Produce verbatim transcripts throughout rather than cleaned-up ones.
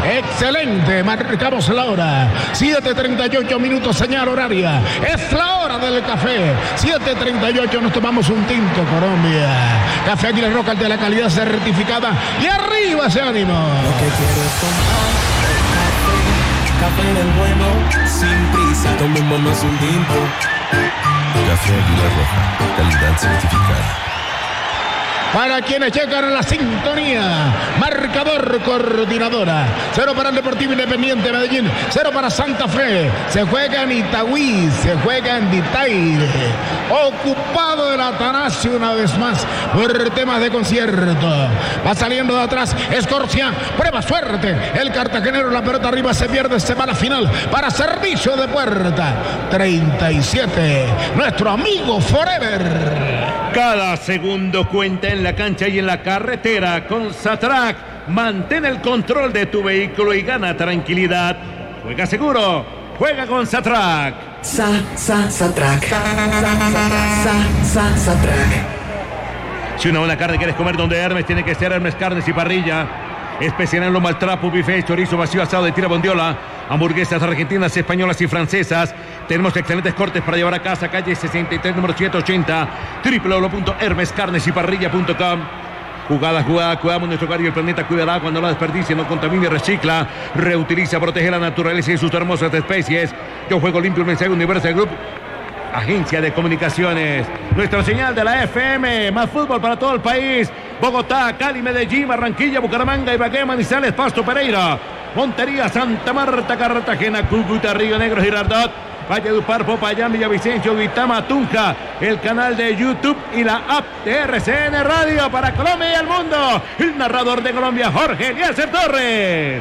Excelente, marcamos la hora. siete treinta y ocho minutos, señal horaria. Es la hora del café. siete treinta y ocho, nos tomamos un tinto, Colombia. Café Águila Roca, de la calidad certificada. Y arriba ese ánimo. Lo que quiero es tomar café, café del bueno, sin prisa. Tomémonos un tinto. Café Águila Roja, calidad certificada. Para quienes llegan a la sintonía, marcador coordinadora. Cero para el Deportivo Independiente Medellín, cero para Santa Fe. Se juega en Itagüí, se juega en Ditaire. Ocupado el Atanasio una vez más por temas de concierto. Va saliendo de atrás Escorcia, prueba suerte. El cartagenero, la pelota arriba, se pierde, se va a la final para servicio de puerta. treinta y siete, nuestro amigo Forever. Cada segundo cuenta en la cancha y en la carretera. Con Satrac, mantén el control de tu vehículo y gana tranquilidad. Juega seguro, juega con Satrac. Sa, sa, Satrac. Sa, sa, sa, Satrac. Si una buena carne quieres comer donde Hermes, tiene que ser Hermes Carnes y Parrilla. Especial en lomo al trapo, buffet, chorizo vacío, asado de tira bondiola, hamburguesas argentinas, españolas y francesas. Tenemos excelentes cortes para llevar a casa. Calle sesenta y tres, número ciento ochenta, doble u doble u doble u punto hermes carnes y parrilla punto com. Jugada, jugada, cuidamos nuestro hogar y el planeta. Cuidará cuando la desperdicie, no contamine, recicla, reutiliza, protege la naturaleza y sus hermosas especies. Yo juego limpio, un mensaje Universal Group, agencia de comunicaciones. Nuestra señal de la F M, más fútbol para todo el país. Bogotá, Cali, Medellín, Barranquilla, Bucaramanga, Ibagué, Manizales, Pasto, Pereira, Montería, Santa Marta, Cartagena, Cúcuta, Río Negro, Girardot, Valledupar, Popayán, Villavicencio, Duitama, Tunja, el canal de YouTube y la app de R C N Radio para Colombia y el mundo. El narrador de Colombia, Jorge Eliezer Torres.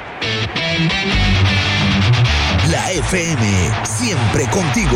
La F M, siempre contigo.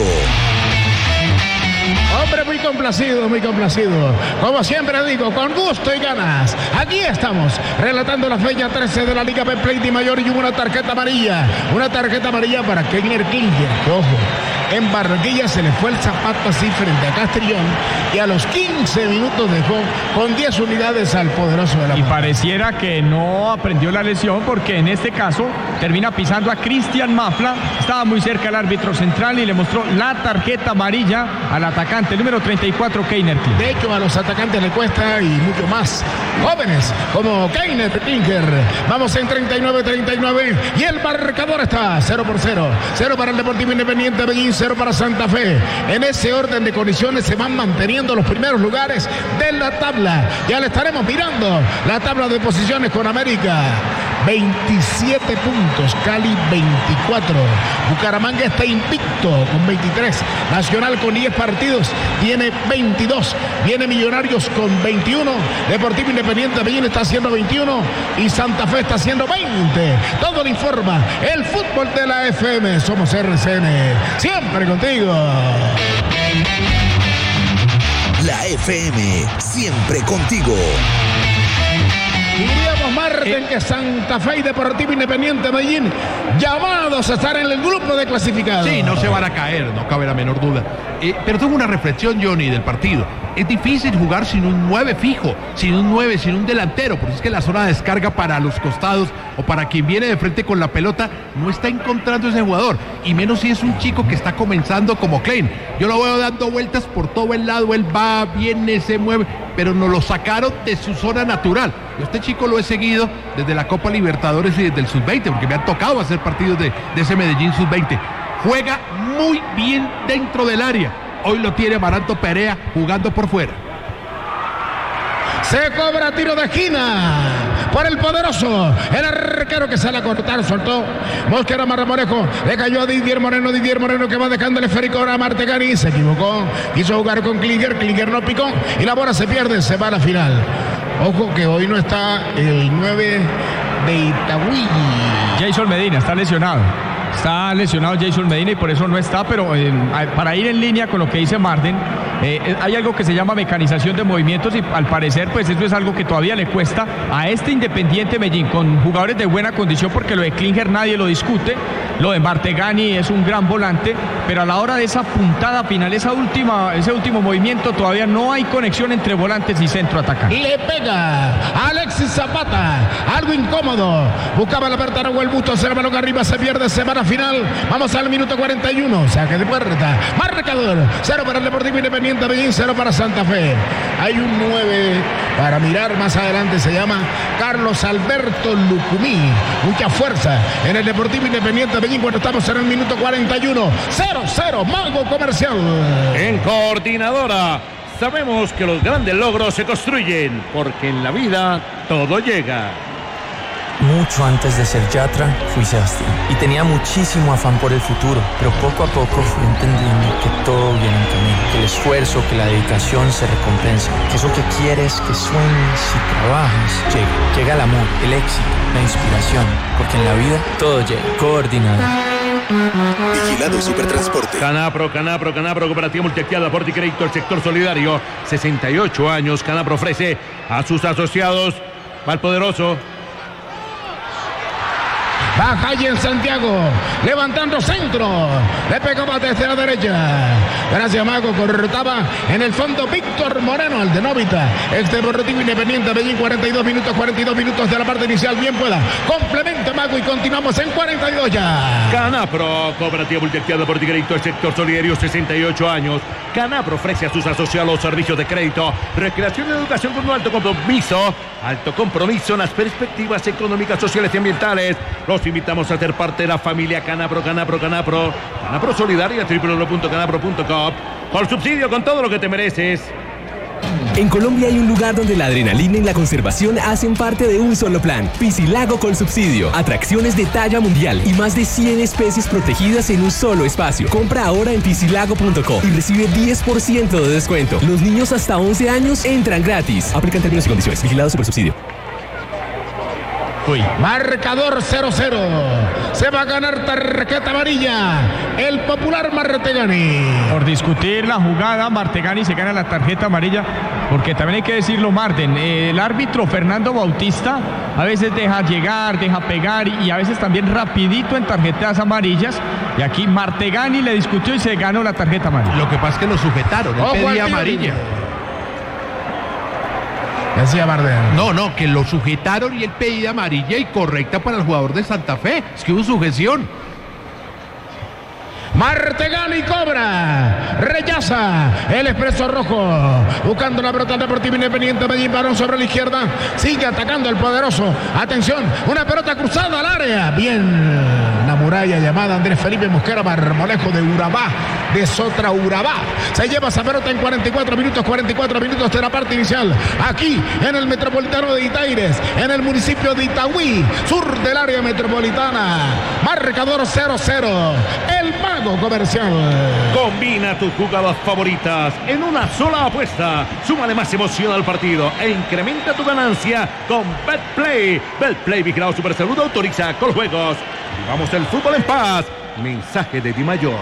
Hombre, muy complacido, muy complacido. Como siempre digo, con gusto y ganas. Aquí estamos, relatando la fecha trece de la Liga Betplay de Mayor y una tarjeta amarilla. Una tarjeta amarilla para Keiner Klinger. Ojo, en Barranquilla se le fue el zapato así frente a Castrillón y a los quince minutos dejó con diez unidades al poderoso de la Y Mata. pareciera que no aprendió la lesión porque en este caso termina pisando a Cristian Mafla. Estaba muy cerca el árbitro central y le mostró la tarjeta amarilla al atacante, el número treinta y cuatro, Keiner Klinger. De hecho, a los atacantes le cuesta y mucho más. Jóvenes como Keiner Klinger. Vamos en treinta y nueve treinta y nueve y el marcador está cero por cero. cero para el Deportivo Independiente Medellín, cero para Santa Fe. En ese orden de condiciones se van manteniendo los primeros lugares de la tabla. Ya le estaremos mirando la tabla de posiciones con América. veintisiete puntos, Cali veinticuatro. Bucaramanga está invicto con veintitrés. Nacional con diez partidos tiene veintidós. Viene Millonarios con veintiuno. Deportivo Independiente Medellín está haciendo veintiuno y Santa Fe está haciendo veinte. Todo lo informa el fútbol de la F M. Somos R C N, siempre contigo. La F M, siempre contigo. Diríamos, Marten, eh, que Santa Fe y Deportivo Independiente Medellín llamados a estar en el grupo de clasificados. Sí, no se van a caer, no cabe la menor duda. Eh, pero tengo una reflexión, Johnny, del partido. Es difícil jugar sin un nueve fijo, sin un nueve, sin un delantero, porque es que la zona de descarga para los costados o para quien viene de frente con la pelota no está encontrando ese jugador, y menos si es un chico que está comenzando como Klein. Yo lo veo dando vueltas por todo el lado, él va, viene, se mueve, pero nos lo sacaron de su zona natural. Yo este chico lo he seguido desde la Copa Libertadores y desde el sub veinte, porque me han tocado hacer partidos de, de ese Medellín sub veinte. Juega muy bien dentro del área. Hoy lo tiene Amaranto Perea jugando por fuera. Se cobra tiro de esquina por el poderoso, el arquero que sale a cortar, soltó Mosquera Marramorejo, le cayó a Didier Moreno, Didier Moreno que va dejando el esférico ahora a Martegani, se equivocó, quiso jugar con Klinger, Klinger no picó y la bola se pierde, se va a la final. Ojo que hoy no está el nueve de Itagüí. Jason Medina está lesionado. Está lesionado Jason Medina y por eso no está, pero eh, para ir en línea con lo que dice Marden, eh, hay algo que se llama mecanización de movimientos y al parecer pues eso es algo que todavía le cuesta a este Independiente Medellín con jugadores de buena condición, porque lo de Klinger nadie lo discute, Lo de Martegani es un gran volante, pero a la hora de esa puntada final, esa última, ese último movimiento, todavía no hay conexión entre volantes y centro atacante. Le pega Alexis Zapata, algo incómodo. Buscaba la pelota, Raúl Bustos, el balón arriba, se pierde, semana final. Vamos al minuto cuarenta y uno, saque de puerta. Marcador, cero para el Deportivo Independiente Medellín, cero para Santa Fe. Hay un nueve para mirar más adelante, se llama Carlos Alberto Lucumí. Mucha fuerza en el Deportivo Independiente Medellín cuando estamos en el minuto cuarenta y uno. cero cero, Mago Comercial. En Coordinadora sabemos que los grandes logros se construyen, porque en la vida todo llega. Mucho antes de ser Yatra, fui Sebastián y tenía muchísimo afán por el futuro, pero poco a poco fui entendiendo que todo viene en camino, que el esfuerzo, que la dedicación se recompensa, que eso que quieres, que sueñes y trabajas, llega. Llega el amor, el éxito, la inspiración, porque en la vida todo llega. Coordinado. Vigilado Supertransporte. Canapro, Canapro, Canapro, Cooperativa Multiactiva, aporte y crédito al sector solidario. sesenta y ocho años, Canapro ofrece a sus asociados Valpoderoso. Baja ahí en Santiago, levantando centro, le pegaba desde la derecha. Gracias, Mago, cortaba en el fondo Víctor Moreno, el de Novita. Ex Deportivo Independiente Medellín, cuarenta y dos minutos, cuarenta y dos minutos de la parte inicial, bien pueda. Complementa, Mago, y continuamos en cuarenta y dos ya. Canapro, Cooperativa Multiactiva, aporte y crédito al sector solidario, sesenta y ocho años. Canapro ofrece a sus asociados servicios de crédito, recreación y educación con un alto compromiso, alto compromiso en las perspectivas económicas, sociales y ambientales. Los invitamos a ser parte de la familia Canapro, Canapro, Canapro. Canapro Solidaria, doble u doble u doble u punto canapro punto com. Por subsidio, con todo lo que te mereces. En Colombia hay un lugar donde la adrenalina y la conservación hacen parte de un solo plan. Piscilago con subsidio. Atracciones de talla mundial y más de cien especies protegidas en un solo espacio. Compra ahora en piscilago punto com y recibe diez por ciento de descuento. Los niños hasta once años entran gratis. Aplican términos y condiciones. Vigilado Supersubsidio. Uy. Marcador cero cero. Se va a ganar tarjeta amarilla el popular Martegani. Por discutir la jugada, Martegani se gana la tarjeta amarilla, porque también hay que decirlo, Marten, el árbitro Fernando Bautista a veces deja llegar, deja pegar y a veces también rapidito en tarjetas amarillas. Y aquí Martegani le discutió y se ganó la tarjeta amarilla. Lo que pasa es que lo sujetaron, él Ojo, pedía al amarilla. Decía Bardem. No, no, que lo sujetaron y él pedía amarilla y correcta para el jugador de Santa Fe. Es que hubo sujeción. Martegani cobra, rechaza el expreso rojo, buscando la pelota Deportivo Independiente Medellín, balón sobre la izquierda, sigue atacando el poderoso, atención, una pelota cruzada al área, bien, la muralla llamada Andrés Felipe Mosquera Marmolejo de Urabá, de Sotra Urabá, se lleva esa pelota en cuarenta y cuatro minutos, cuarenta y cuatro minutos de la parte inicial, aquí en el Metropolitano de Itaires, en el municipio de Itagüí, sur del área metropolitana, marcador cero cero, el Mago Comercial. Combina tus jugadas favoritas en una sola apuesta. Súmale más emoción al partido e incrementa tu ganancia con BetPlay. BetPlay, vigilado Supersalud, autoriza con juegos. Vivamos el fútbol en paz. Mensaje de Di Mayor.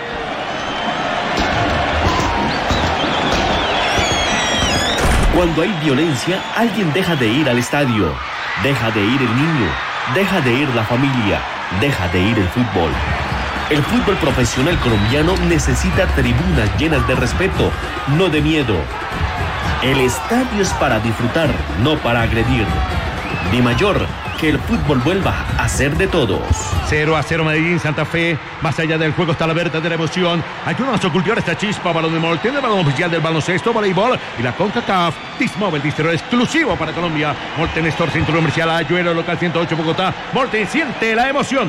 Cuando hay violencia, alguien deja de ir al estadio. Deja de ir el niño. Deja de ir la familia. Deja de ir el fútbol. El fútbol profesional colombiano necesita tribunas llenas de respeto, no de miedo. El estadio es para disfrutar, no para agredir. Di Mayor, que el fútbol vuelva a ser de todos. cero a cero Medellín, Santa Fe. Más allá del juego está la verdadera emoción. Ayúdanos a ocultar esta chispa. Balón de Molten, el balón oficial del baloncesto, voleibol y la CONCACAF. Dismóvil, distribuidor exclusivo para Colombia. Molten Store, centro comercial Ayuelo, local ciento ocho, Bogotá. Molten, siente la emoción.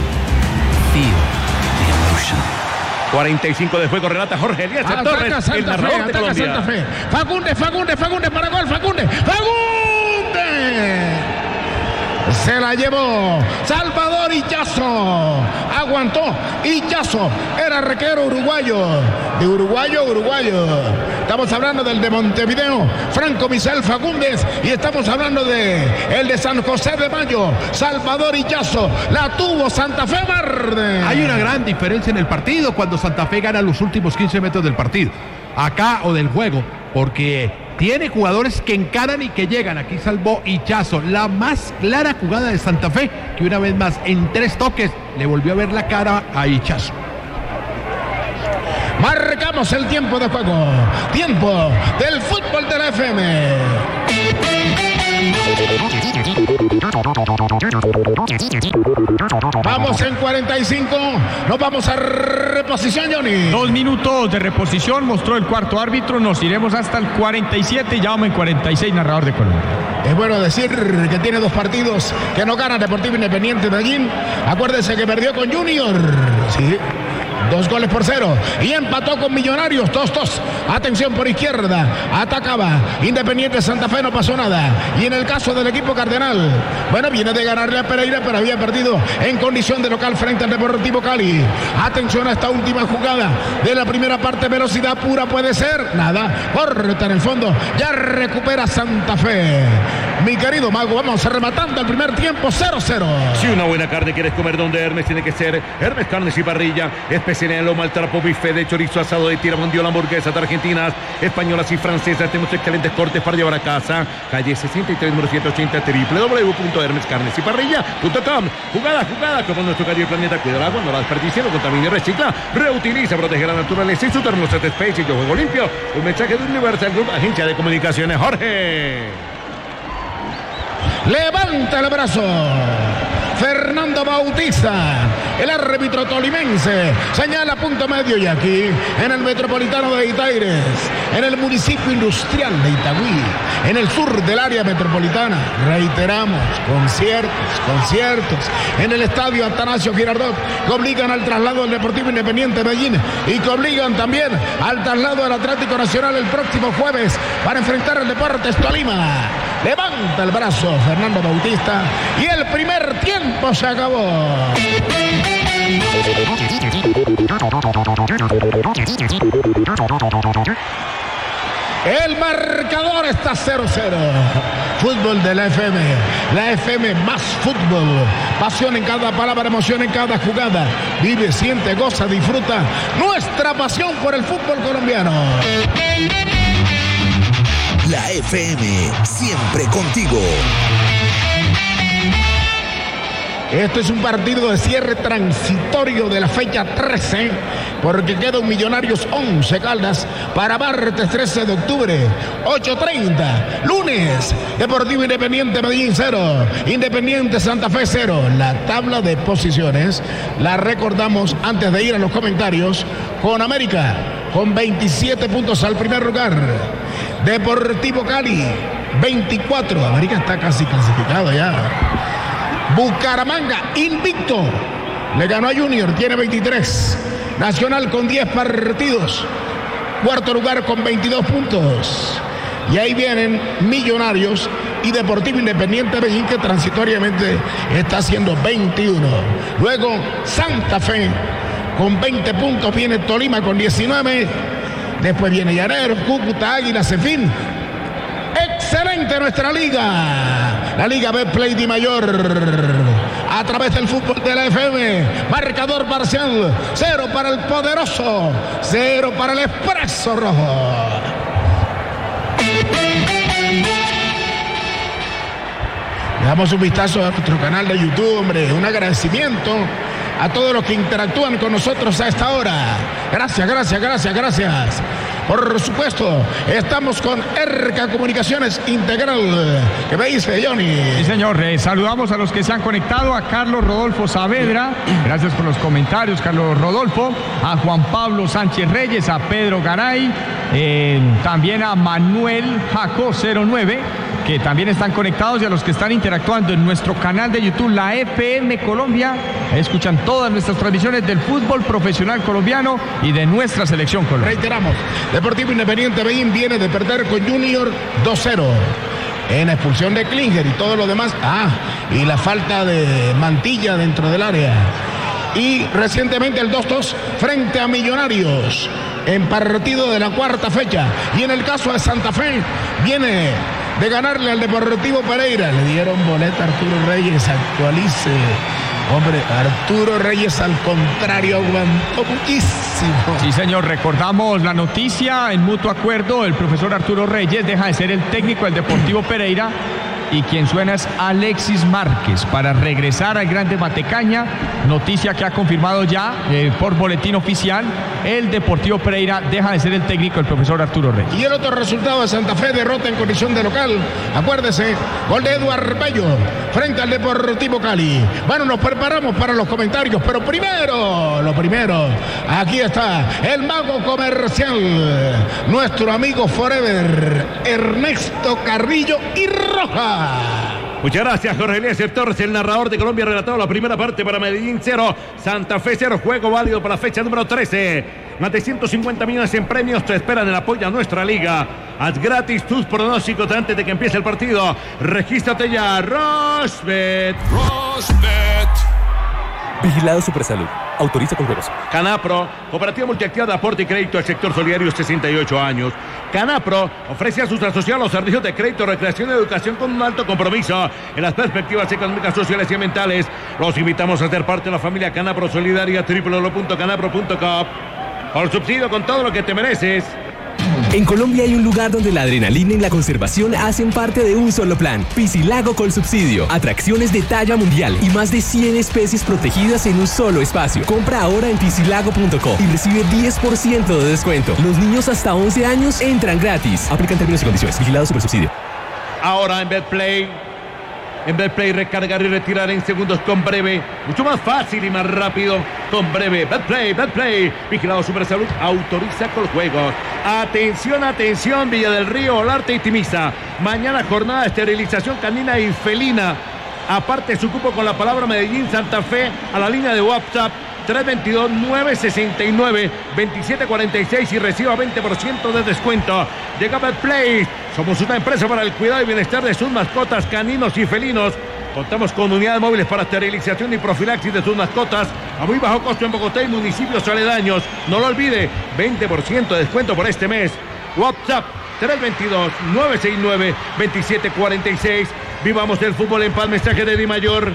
cuarenta y cinco de juego, relata Jorge Elías Torres, Santa el narrador Fe, de Colombia. Santa Fe. Fagundes, Fagundes, Fagundes para gol, Fagundes, Fagundes. Se la llevó Salvador Illazo. Aguantó Illazo. Era arquero uruguayo. De uruguayo, uruguayo. Estamos hablando del de Montevideo, Franco Misael Fagundes. Y estamos hablando de el de San José de Mayo, Salvador Illazo. La tuvo Santa Fe Verde. Hay una gran diferencia en el partido cuando Santa Fe gana los últimos quince metros del partido. Acá o del juego. Porque tiene jugadores que encaran y que llegan. Aquí salvó Hichazo, la más clara jugada de Santa Fe, que una vez más en tres toques le volvió a ver la cara a Hichazo. Marcamos el tiempo de juego. Tiempo del fútbol de la F M. Vamos en cuarenta y cinco. Nos vamos a reposición, Johnny. Dos minutos de reposición mostró el cuarto árbitro. Nos iremos hasta el cuarenta y siete y ya vamos en cuarenta y seis, narrador de Colombia. Es bueno decir que tiene dos partidos que no gana Deportivo Independiente Medellín. Acuérdense que perdió con Junior. Sí. Dos goles por cero. Y empató con Millonarios. Dos, dos. Atención por izquierda. Atacaba. Independiente Santa Fe, no pasó nada. Y en el caso del equipo cardenal, bueno, viene de ganarle a Pereira, pero había perdido en condición de local frente al Deportivo Cali. Atención a esta última jugada de la primera parte. Velocidad pura puede ser. Nada. Corta en el fondo. Ya recupera Santa Fe. Mi querido Mago, vamos rematando el primer tiempo. cero cero. Si una buena carne quieres comer donde Hermes, tiene que ser Hermes Carnes y Parrilla. Especial en el lomo al trapo, bife de chorizo asado de tira mundial, hamburguesas de argentinas, españolas y francesas. Tenemos excelentes cortes para llevar a casa. Calle sesenta y tres, número ciento ochenta, doble u doble u doble u punto hermes carnes y parrilla punto com. Jugada, jugada, como nuestro querido planeta. Cuida el agua, no la desperdicie, no contamine, recicla, reutiliza, protege la naturaleza y su termostato Space y yo juego limpio. Un mensaje de Universal Group, agencia de comunicaciones. Jorge. Levanta el brazo. Fernando Bautista, el árbitro tolimense, señala punto medio. Y aquí, en el metropolitano de Itaires, en el municipio industrial de Itagüí, en el sur del área metropolitana, reiteramos, conciertos, conciertos, en el estadio Atanasio Girardot, que obligan al traslado del Deportivo Independiente Medellín y que obligan también al traslado del Atlético Nacional el próximo jueves para enfrentar al Deportes Tolima. Levanta el brazo Fernando Bautista y el primer tiempo se acabó. El marcador está cero cero. Fútbol de la F M. La F M más fútbol. Pasión en cada palabra, emoción en cada jugada. Vive, siente, goza, disfruta nuestra pasión por el fútbol colombiano. La F M, siempre contigo. Esto es un partido de cierre transitorio de la fecha trece, porque queda un Millonarios once Caldas para martes trece de octubre, ocho treinta. Lunes, Deportivo Independiente Medellín cero, Independiente Santa Fe cero. La tabla de posiciones la recordamos antes de ir a los comentarios con América, con veintisiete puntos al primer lugar. Deportivo Cali, veinticuatro. América está casi clasificado ya. Bucaramanga, invicto. Le ganó a Junior, tiene veintitrés. Nacional con diez partidos. Cuarto lugar con veintidós puntos. Y ahí vienen Millonarios y Deportivo Independiente Medellín, que transitoriamente está haciendo veintiuno. Luego Santa Fe con veinte puntos. Viene Tolima con diecinueve. Después viene Llaneros, Cúcuta, Águilas, en fin. Excelente nuestra liga. La Liga Betplay Di Mayor. A través del fútbol de la F M. Marcador parcial. Cero para el poderoso. Cero para el Expreso Rojo. Le damos un vistazo a nuestro canal de YouTube, hombre. Un agradecimiento a todos los que interactúan con nosotros a esta hora. Gracias, gracias, gracias, gracias. Por supuesto, estamos con Erca Comunicaciones Integral. ¿Qué me dice, Johnny? Sí, señor. Eh, saludamos a los que se han conectado. A Carlos Rodolfo Saavedra. Gracias por los comentarios, Carlos Rodolfo. A Juan Pablo Sánchez Reyes. A Pedro Garay. Eh, también a Manuel Jaco cero nueve. Que también están conectados, y a los que están interactuando en nuestro canal de YouTube, la F M Colombia. Escuchan todas nuestras transmisiones del fútbol profesional colombiano y de nuestra selección colombiana. Reiteramos, Deportivo Independiente Medellín viene de perder con Junior dos cero. En expulsión de Klinger y todo lo demás. Ah, y la falta de Mantilla dentro del área. Y recientemente el dos dos frente a Millonarios en partido de la cuarta fecha. Y en el caso de Santa Fe, viene de ganarle al Deportivo Pereira. Le dieron boleta a Arturo Reyes, actualice Hombre, Arturo Reyes al contrario aguantó muchísimo. Sí, señor, recordamos la noticia en mutuo acuerdo. El profesor Arturo Reyes deja de ser el técnico del Deportivo Pereira y quien suena es Alexis Márquez para regresar al Grande Matecaña. Noticia que ha confirmado ya eh, por boletín oficial. El Deportivo Pereira deja de ser el técnico del profesor Arturo Reyes. Y el otro resultado de Santa Fe, derrota en condición de local. Acuérdese, gol de Eduard Bello frente al Deportivo Cali. Bueno, nos preparamos para los comentarios, pero primero, lo primero, aquí está el mago comercial, nuestro amigo Forever, Ernesto Carrillo y Roja. Muchas gracias, Jorge Eliezer Torres, el narrador de Colombia, relatado la primera parte para Medellín cero, Santa Fe cero, juego válido para la fecha número trece. Más de ciento cincuenta millones en premios te esperan en apoyo a nuestra liga. Haz gratis tus pronósticos antes de que empiece el partido. Regístrate ya, Rosbet. Rosbet. Vigilado Supersalud. Autoriza con juegos. Canapro, cooperativa multiactiva de aporte y crédito al sector solidario, sesenta y ocho años. Canapro ofrece a sus asociados los servicios de crédito, recreación y educación con un alto compromiso en las perspectivas económicas, sociales y ambientales. Los invitamos a ser parte de la familia Canapro Solidaria, doble u doble u doble u punto canapro punto com. Por subsidio con todo lo que te mereces. En Colombia hay un lugar donde la adrenalina y la conservación hacen parte de un solo plan. Piscilago con subsidio. Atracciones de talla mundial y más de cien especies protegidas en un solo espacio. Compra ahora en piscilago punto co y recibe diez por ciento de descuento. Los niños hasta once años entran gratis. Aplican términos y condiciones. Vigilado Supersubsidio. Ahora en Betplay. En Betplay, recargar y retirar en segundos con Breve. Mucho más fácil y más rápido con Breve. Betplay, Betplay. Vigilado Supersalud, autoriza con juegos. Atención, atención, Villa del Río, Olarte y Timisa. Mañana jornada de esterilización canina y felina. Aparte su cupo con la palabra Medellín Santa Fe a la línea de WhatsApp tres dos dos, nueve seis nueve, dos siete cuatro seis y reciba veinte por ciento de descuento. Llega Betplay. Somos una empresa para el cuidado y bienestar de sus mascotas caninos y felinos. Contamos con unidades móviles para esterilización y profilaxis de sus mascotas a muy bajo costo en Bogotá y municipios aledaños. No lo olvide, veinte por ciento de descuento por este mes. WhatsApp tres dos dos, nueve seis nueve, dos siete cuatro seis. Vivamos el fútbol en paz. Mensaje de Di Mayor.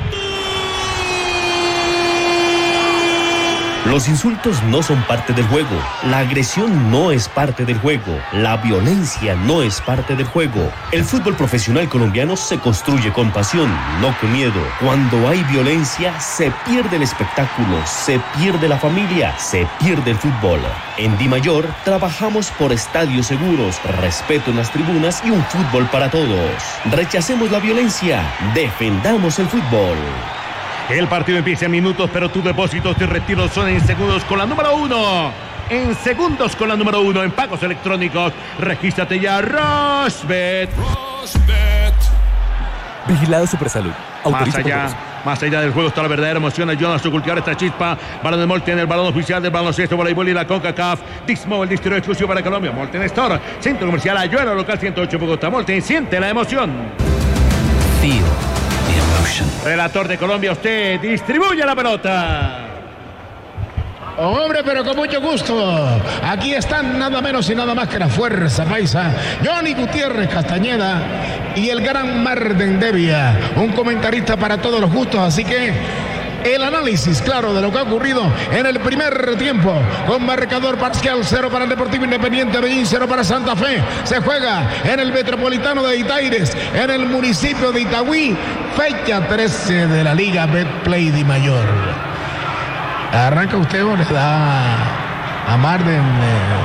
Los insultos no son parte del juego, la agresión no es parte del juego, la violencia no es parte del juego. El fútbol profesional colombiano se construye con pasión, no con miedo. Cuando hay violencia, se pierde el espectáculo, se pierde la familia, se pierde el fútbol. En Di Mayor trabajamos por estadios seguros, respeto en las tribunas y un fútbol para todos. Rechacemos la violencia, defendamos el fútbol. El partido empieza en minutos, pero tus depósitos y retiros son en segundos con la número uno. En segundos con la número uno en pagos electrónicos. Regístrate ya, Rosbet. Rosbet. Vigilado Supersalud. Más allá, más allá del juego está la verdadera emoción. Ayúdanos a cultivar esta chispa. Balón de Molten, el balón oficial del baloncesto, voleibol y la CONCACAF. Dixmobile, distribuidor exclusivo para Colombia. Molten Store, centro comercial Ayuela, local ciento ocho Bogotá. Molten, siente la emoción. Feel the emotion. Relator de Colombia, usted distribuye la pelota. Hombre, pero con mucho gusto. Aquí están nada menos y nada más que la fuerza paisa. Johnny Gutiérrez Castañeda y el gran Marden Devia. Un comentarista para todos los gustos, así que el análisis, claro, de lo que ha ocurrido en el primer tiempo. Con marcador parcial, cero para el Deportivo Independiente Medellín, cero para Santa Fe. Se juega en el Metropolitano de Itaires, en el municipio de Itagüí. Fecha trece de la Liga Betplay Di Mayor. ¿Arranca usted o le da a Marden? Eh,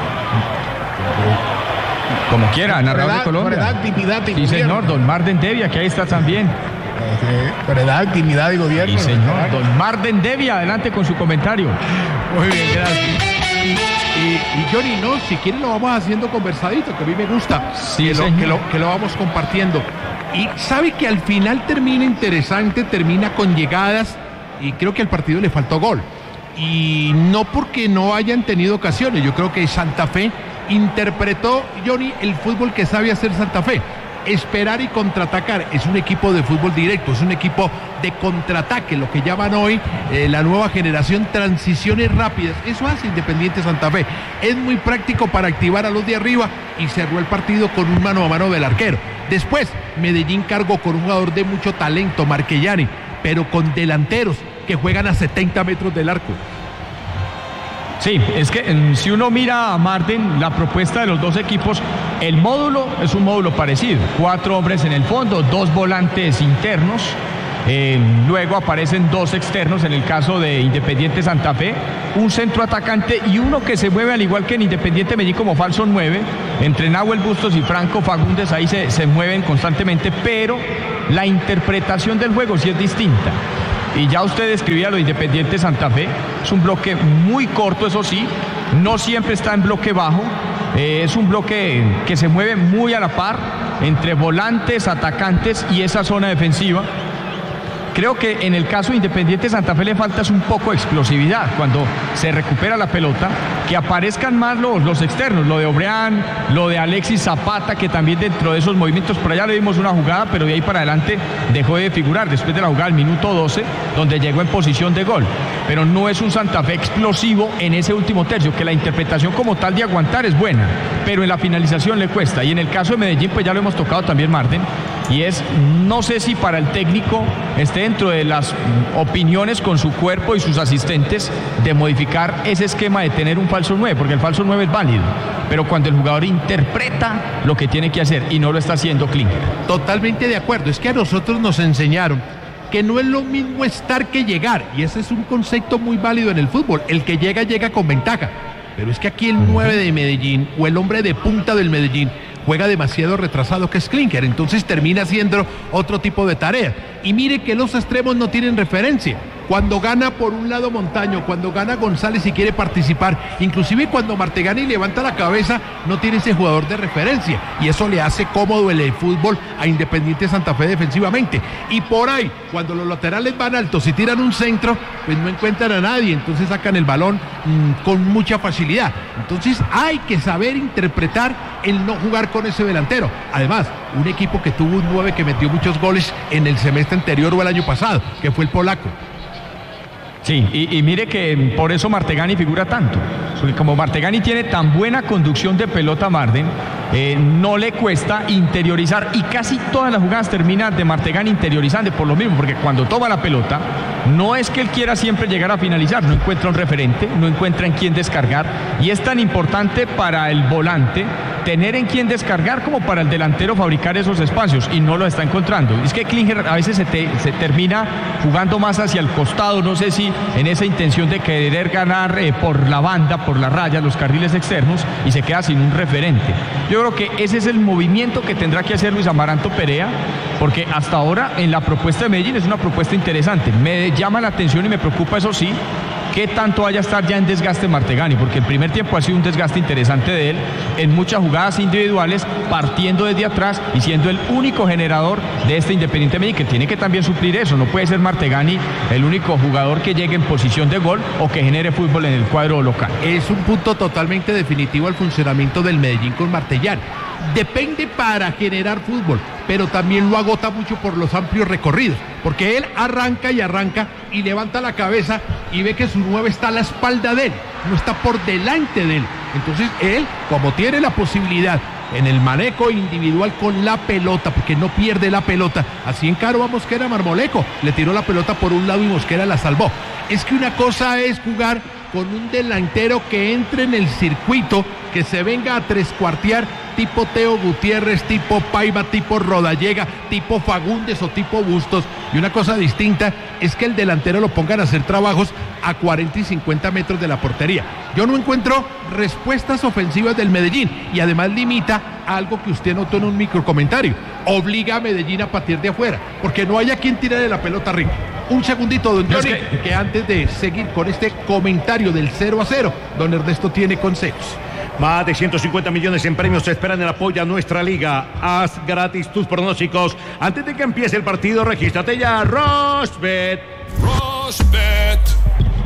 Como quiera, narrador de Colombia. Por edad, intimidad y sí, gobierno. señor, don Marden Devia, que ahí está también. Eh, por edad, intimidad y gobierno. Sí, señor, don Marden Devia, adelante con su comentario. Muy bien, gracias. Y, y Johnny, no, si quieren lo vamos haciendo conversadito, que a mí me gusta. Sí, que, lo, señor. que, lo, que lo vamos compartiendo. Y sabe que al final termina interesante, termina con llegadas, y creo que al partido le faltó gol. Y no porque no hayan tenido ocasiones, yo creo que Santa Fe interpretó, Johnny, el fútbol que sabe hacer Santa Fe. Esperar y contraatacar. Es un equipo de fútbol directo, es un equipo de contraataque, lo que llaman hoy eh, la nueva generación, transiciones rápidas. Eso hace Independiente Santa Fe. Es muy práctico para activar a los de arriba y cerró el partido con un mano a mano del arquero. Después, Medellín cargó con un jugador de mucho talento, Marquellani, pero con delanteros que juegan a setenta metros del arco. Sí, es que eh, si uno mira a Marden, la propuesta de los dos equipos, el módulo es un módulo parecido. Cuatro hombres en el fondo, dos volantes internos. Eh, luego aparecen dos externos en el caso de Independiente Santa Fe, un centro atacante y uno que se mueve al igual que en Independiente Medellín como falso nueve, entre Nahuel Bustos y Franco Fagundes, ahí se, se mueven constantemente, pero la interpretación del juego sí es distinta. Y ya usted describía lo de Independiente Santa Fe, es un bloque muy corto, eso sí, no siempre está en bloque bajo, eh, es un bloque que se mueve muy a la par entre volantes, atacantes y esa zona defensiva. Creo que en el caso de Independiente Santa Fe le falta es un poco de explosividad cuando se recupera la pelota, que aparezcan más los, los externos, lo de Obreán, lo de Alexis Zapata, que también dentro de esos movimientos, por allá le dimos una jugada, pero de ahí para adelante dejó de figurar, después de la jugada al minuto doce, donde llegó en posición de gol. Pero no es un Santa Fe explosivo en ese último tercio, que la interpretación como tal de aguantar es buena, pero en la finalización le cuesta. Y en el caso de Medellín, pues ya lo hemos tocado también, Marten, y es, no sé si para el técnico esté dentro de las opiniones con su cuerpo y sus asistentes de modificar ese esquema de tener un falso nueve, porque el falso nueve es válido, pero cuando el jugador interpreta lo que tiene que hacer y no lo está haciendo Klinger. Totalmente de acuerdo, es que a nosotros nos enseñaron que no es lo mismo estar que llegar, y ese es un concepto muy válido en el fútbol. El que llega, llega con ventaja, pero es que aquí el nueve de Medellín o el hombre de punta del Medellín juega demasiado retrasado, que es Klinger, entonces termina haciendo otro tipo de tarea. Y mire que los extremos no tienen referencia. Cuando gana por un lado Montaño, cuando gana González y quiere participar, inclusive cuando Martegani levanta la cabeza, no tiene ese jugador de referencia, y eso le hace cómodo el fútbol a Independiente Santa Fe defensivamente. Y por ahí, cuando los laterales van altos y tiran un centro, pues no encuentran a nadie, entonces sacan el balón mmm, con mucha facilidad. Entonces hay que saber interpretar el no jugar con ese delantero. Además, un equipo que tuvo un nueve que metió muchos goles en el semestre anterior o el año pasado, que fue el polaco. Sí, y, y mire que por eso Martegani figura tanto, porque como Martegani tiene tan buena conducción de pelota, Marden, eh, no le cuesta interiorizar, y casi todas las jugadas termina de Martegani interiorizando por lo mismo, porque cuando toma la pelota, no es que él quiera siempre llegar a finalizar, no encuentra un referente, no encuentra en quién descargar, y es tan importante para el volante tener en quién descargar como para el delantero fabricar esos espacios, y no lo está encontrando. Es que Klinger a veces se, te, se termina jugando más hacia el costado, no sé si en esa intención de querer ganar eh, por la banda, por la raya, los carriles externos, y se queda sin un referente. Yo creo que ese es el movimiento que tendrá que hacer Luis Amaranto Perea, porque hasta ahora en la propuesta de Medellín es una propuesta interesante. Me llama la atención y me preocupa, eso sí, qué tanto vaya a estar ya en desgaste Martegani, porque el primer tiempo ha sido un desgaste interesante de él en muchas jugadas individuales, partiendo desde atrás y siendo el único generador de este Independiente Medellín, que tiene que también suplir eso. No puede ser Martegani el único jugador que llegue en posición de gol o que genere fútbol en el cuadro local. Es un punto totalmente definitivo al funcionamiento del Medellín con Martellán. Depende para generar fútbol, pero también lo agota mucho por los amplios recorridos, porque él arranca y arranca y levanta la cabeza y ve que su nueve está a la espalda de él, no está por delante de él. Entonces él, como tiene la posibilidad en el manejo individual con la pelota, porque no pierde la pelota, así encaró a Mosquera Marmolejo, le tiró la pelota por un lado y Mosquera la salvó. Es que una cosa es jugar con un delantero que entre en el circuito, que se venga a trescuartear, tipo Teo Gutiérrez, tipo Paiva, tipo Rodallega, tipo Fagundes o tipo Bustos. Y una cosa distinta es que el delantero lo pongan a hacer trabajos a cuarenta y cincuenta metros de la portería. Yo no encuentro respuestas ofensivas del Medellín, y además limita algo que usted notó en un microcomentario: obliga a Medellín a partir de afuera, porque no haya quien tire de la pelota arriba. Un segundito, don Johnny, que... que antes de seguir con este comentario del cero a cero, don Ernesto tiene consejos. Más de ciento cincuenta millones en premios te esperan en apoyo a nuestra liga. Haz gratis tus pronósticos antes de que empiece el partido. Regístrate ya, Rosbet. Rosbet.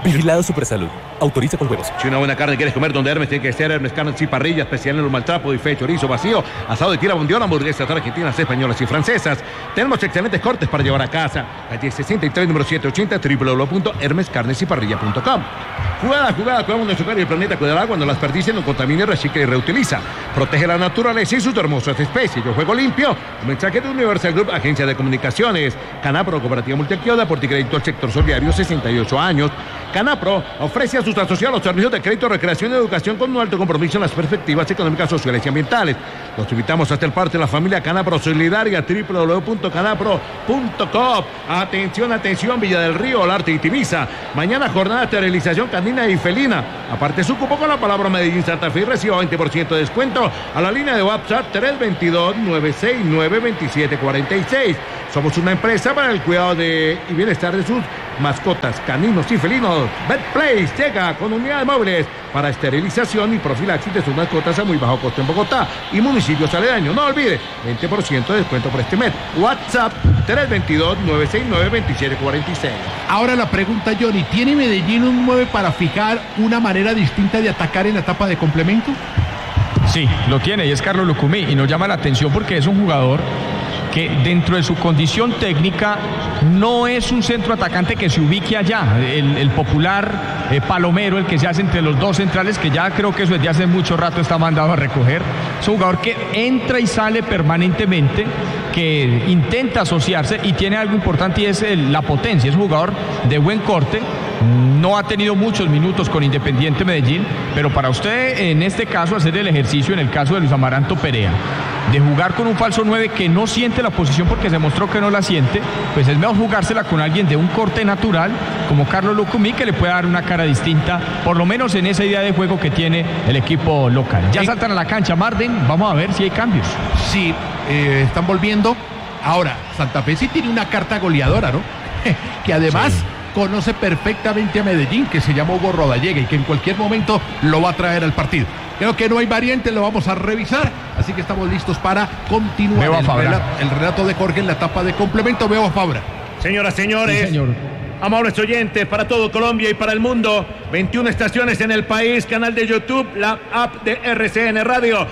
Vigilado Supersalud. Autoriza con huevos. Si una buena carne quieres comer donde Hermes, tiene que ser Hermes Carnes y Parrilla, especial en los maltrapos, bife, chorizo vacío, asado de tira bondiola, hamburguesas argentinas, españolas y francesas. Tenemos excelentes cortes para llevar a casa. Calle sesenta y tres, número setecientos ochenta, doble u doble u doble u punto hermes carnes y parrilla punto com. Jugada, jugada, cuidamos nuestro hogar y el planeta cuidará cuando las desperdicie, no contamine, recicla y reutiliza. Protege la naturaleza y sus hermosas especies. Yo juego limpio. Un mensaje de Universal Group, agencia de comunicaciones. Canapro, cooperativa multiactiva, Porticrédito al sector solidario, sesenta y ocho años. Canapro ofrece a sus asociados servicios de crédito, recreación y educación con un alto compromiso en las perspectivas económicas, sociales y ambientales. Los invitamos hasta el parte de la familia Canapro Solidaria, doble u doble u doble u punto canapro punto com. Atención, atención, Villa del Río, Olarte y Tibisa. Mañana jornada de esterilización canina y felina. Aparte su cupo con la palabra Medellín Santa Fe y reciba veinte por ciento de descuento a la línea de WhatsApp tres dos dos, nueve seis nueve, dos siete cuatro seis. Somos una empresa para el cuidado de y bienestar de sus mascotas, caninos y felinos. Betplace llega con unidades móviles para esterilización y profilaxis de sus mascotas a muy bajo costo en Bogotá y municipios aledaños. No olvide, veinte por ciento de descuento por este mes. WhatsApp tres dos dos, nueve seis nueve, dos siete cuatro seis. Ahora la pregunta, Johnny, ¿tiene Medellín un nueve para fijar una manera distinta de atacar en la etapa de complemento? Sí, lo tiene y es Carlos Lucumí y nos llama la atención porque es un jugador que dentro de su condición técnica no es un centro atacante que se ubique allá, el, el popular eh, palomero, el que se hace entre los dos centrales, que ya creo que eso desde hace mucho rato está mandado a recoger. Es un jugador que entra y sale permanentemente, que intenta asociarse y tiene algo importante y es el, la potencia. Es un jugador de buen corte. No ha tenido muchos minutos con Independiente Medellín, pero para usted en este caso hacer el ejercicio, en el caso de Luis Amaranto Perea, de jugar con un falso nueve que no siente la posición porque se mostró que no la siente, pues es mejor jugársela con alguien de un corte natural como Carlos Lucumí, que le puede dar una cara distinta, por lo menos en esa idea de juego que tiene el equipo local. Ya saltan a la cancha, Marden, vamos a ver si hay cambios. Sí, eh, están volviendo. Ahora, Santa Fe sí tiene una carta goleadora, ¿no? Que además... Sí. Conoce perfectamente a Medellín, que se llama Hugo Rodallega y que en cualquier momento lo va a traer al partido. Creo que no hay variante, lo vamos a revisar, así que estamos listos para continuar el relato, el relato de Jorge en la etapa de complemento. Veo a Fabra. Señoras, señores, sí, señor. Amables oyentes, para todo Colombia y para el mundo, veintiuna estaciones en el país, canal de YouTube, la app de R C N Radio.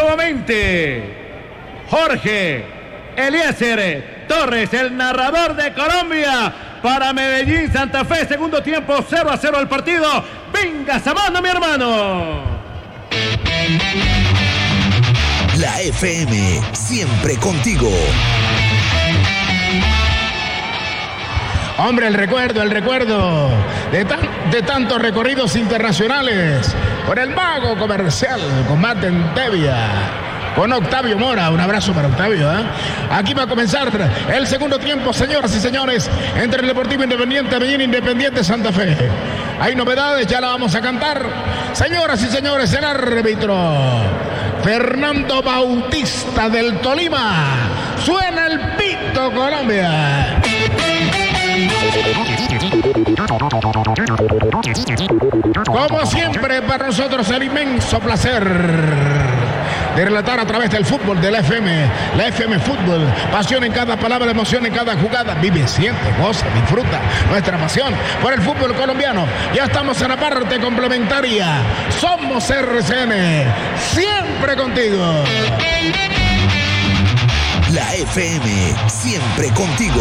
Nuevamente, Jorge Eliezer Torres, el narrador de Colombia, para Medellín Santa Fe, segundo tiempo, cero a cero el partido. Venga, Samano, mi hermano. La F M, siempre contigo. Hombre, el recuerdo, el recuerdo de, tan, de tantos recorridos internacionales por el mago comercial con Marten Tevia, con Octavio Mora. Un abrazo para Octavio, ¿eh? Aquí va a comenzar el segundo tiempo, señoras y señores, entre el Deportivo Independiente Medellín, Independiente Santa Fe. Hay novedades, ya la vamos a cantar. Señoras y señores, el árbitro Fernando Bautista del Tolima. Suena el pito, Colombia. Como siempre, para nosotros el inmenso placer de relatar a través del fútbol de la F M, la F M Fútbol, pasión en cada palabra, emoción en cada jugada. Vive, siente, goza, disfruta nuestra pasión por el fútbol colombiano. Ya estamos en la parte complementaria. Somos R C N, siempre contigo. La F M, siempre contigo.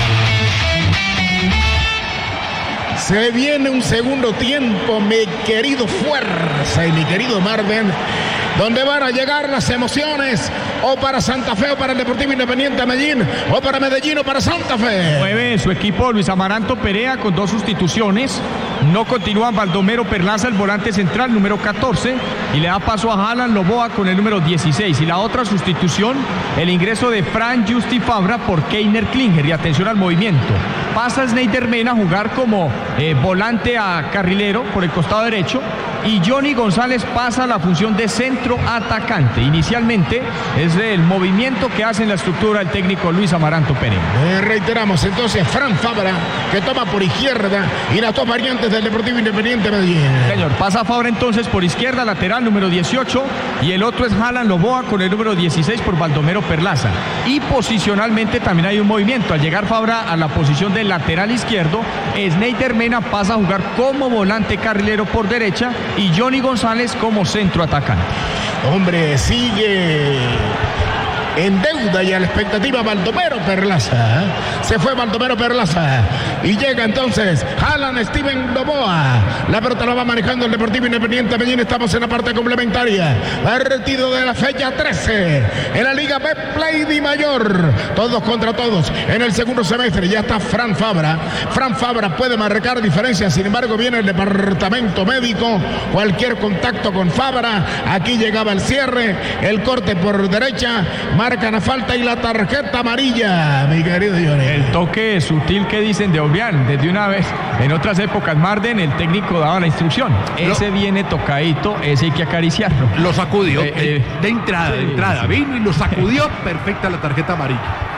Se viene un segundo tiempo, mi querido Fuerza y mi querido Marden, donde van a llegar las emociones, o para Santa Fe o para el Deportivo Independiente Medellín, o para Medellín o para Santa Fe. Mueve su equipo Luis Amaranto Perea con dos sustituciones. No continúa Baldomero Perlaza, el volante central, número catorce, y le da paso a Alan Loboa con el número dieciséis. Y la otra sustitución, el ingreso de Fran Justi Fabra por Keiner Klinger. Y atención al movimiento. Pasa Sneider Mena a jugar como eh, volante a carrilero por el costado derecho. y Johnny González pasa a la función de centro atacante. Inicialmente es el movimiento que hace en la estructura el técnico Luis Amaranto Pereira. Eh, reiteramos entonces Fran Fabra, que toma por izquierda, y las dos variantes del Deportivo Independiente Medellín. Señor, pasa Fabra entonces por izquierda, lateral número dieciocho, y el otro es Alan Loboa con el número dieciséis por Baldomero Perlaza. Y posicionalmente también hay un movimiento. Al llegar Fabra a la posición de lateral izquierdo, Sneider Mena pasa a jugar como volante carrilero por derecha y Johnny González como centro atacante. Hombre, sigue en deuda y a la expectativa Baldomero Perlaza. Se fue Baldomero Perlaza y llega entonces Alan Steven Loboa. La pelota la va manejando el Deportivo Independiente Medellín. Estamos en la parte complementaria. Partido de la fecha trece en la Liga Betplay Di Mayor. Todos contra todos en el segundo semestre. Ya está Fran Fabra. Fran Fabra puede marcar diferencias. Sin embargo, viene el departamento médico. Cualquier contacto con Fabra. Aquí llegaba el cierre. El corte por derecha. Marcan la falta y la tarjeta amarilla, mi querido Johnny. El toque sutil que dicen de Obrián, desde una vez, en otras épocas, Marden, el técnico daba la instrucción. Ese lo, viene tocadito, ese hay que acariciarlo. Lo sacudió, eh, eh, de entrada, sí, de entrada. Sí. Vino y lo sacudió, perfecta la tarjeta amarilla.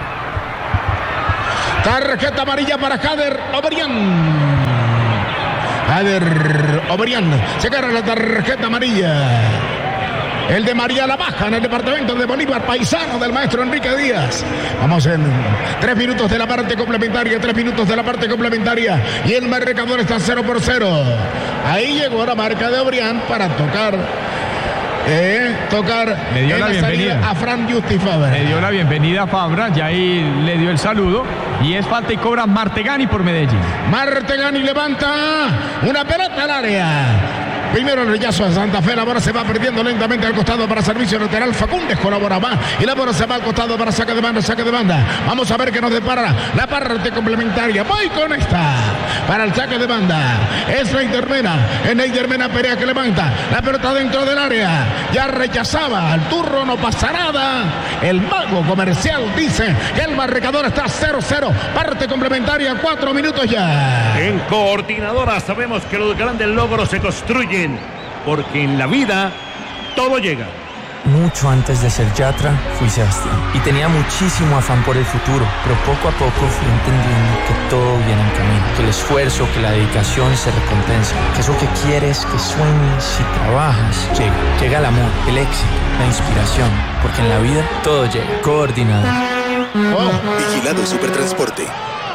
Tarjeta amarilla para Jader Obrián. Jader Obrián se agarra la tarjeta amarilla. El de María La Baja en el departamento de Bolívar, paisano del maestro Enrique Díaz. Vamos en tres minutos de la parte complementaria, tres minutos de la parte complementaria. Y el marcador está cero por cero. Ahí llegó la marca de Obrián para tocar. Eh, tocar le dio la bienvenida a Fran Justi Fabra. Le dio la bienvenida a Fabra, ya ahí le dio el saludo. Y es falta y cobra Martegani por Medellín. Martegani levanta una pelota al área. Primero el rechazo a Santa Fe, la bola se va perdiendo lentamente al costado para servicio lateral. Facúndez colabora más y la bola se va al costado para saque de banda, saque de banda. Vamos a ver qué nos depara la parte complementaria. Voy con esta para el saque de banda. Es Sneider Mena, es Sneider Mena Perea que levanta la pelota dentro del área. Ya rechazaba al turro, no pasa nada. El mago comercial dice que el marcador está cero cero. Parte complementaria, cuatro minutos ya. En Coordinadora sabemos que los grandes logros se construyen, porque en la vida todo llega. Mucho antes de ser Yatra, fui Sebastián. Y tenía muchísimo afán por el futuro, pero poco a poco fui entendiendo que todo viene en camino. Que el esfuerzo, que la dedicación se recompensa. Que eso que quieres, que sueñes, si trabajas, llega. Llega el amor, el éxito, la inspiración. Porque en la vida todo llega. Coordinado. Oh. Vigilado Supertransporte.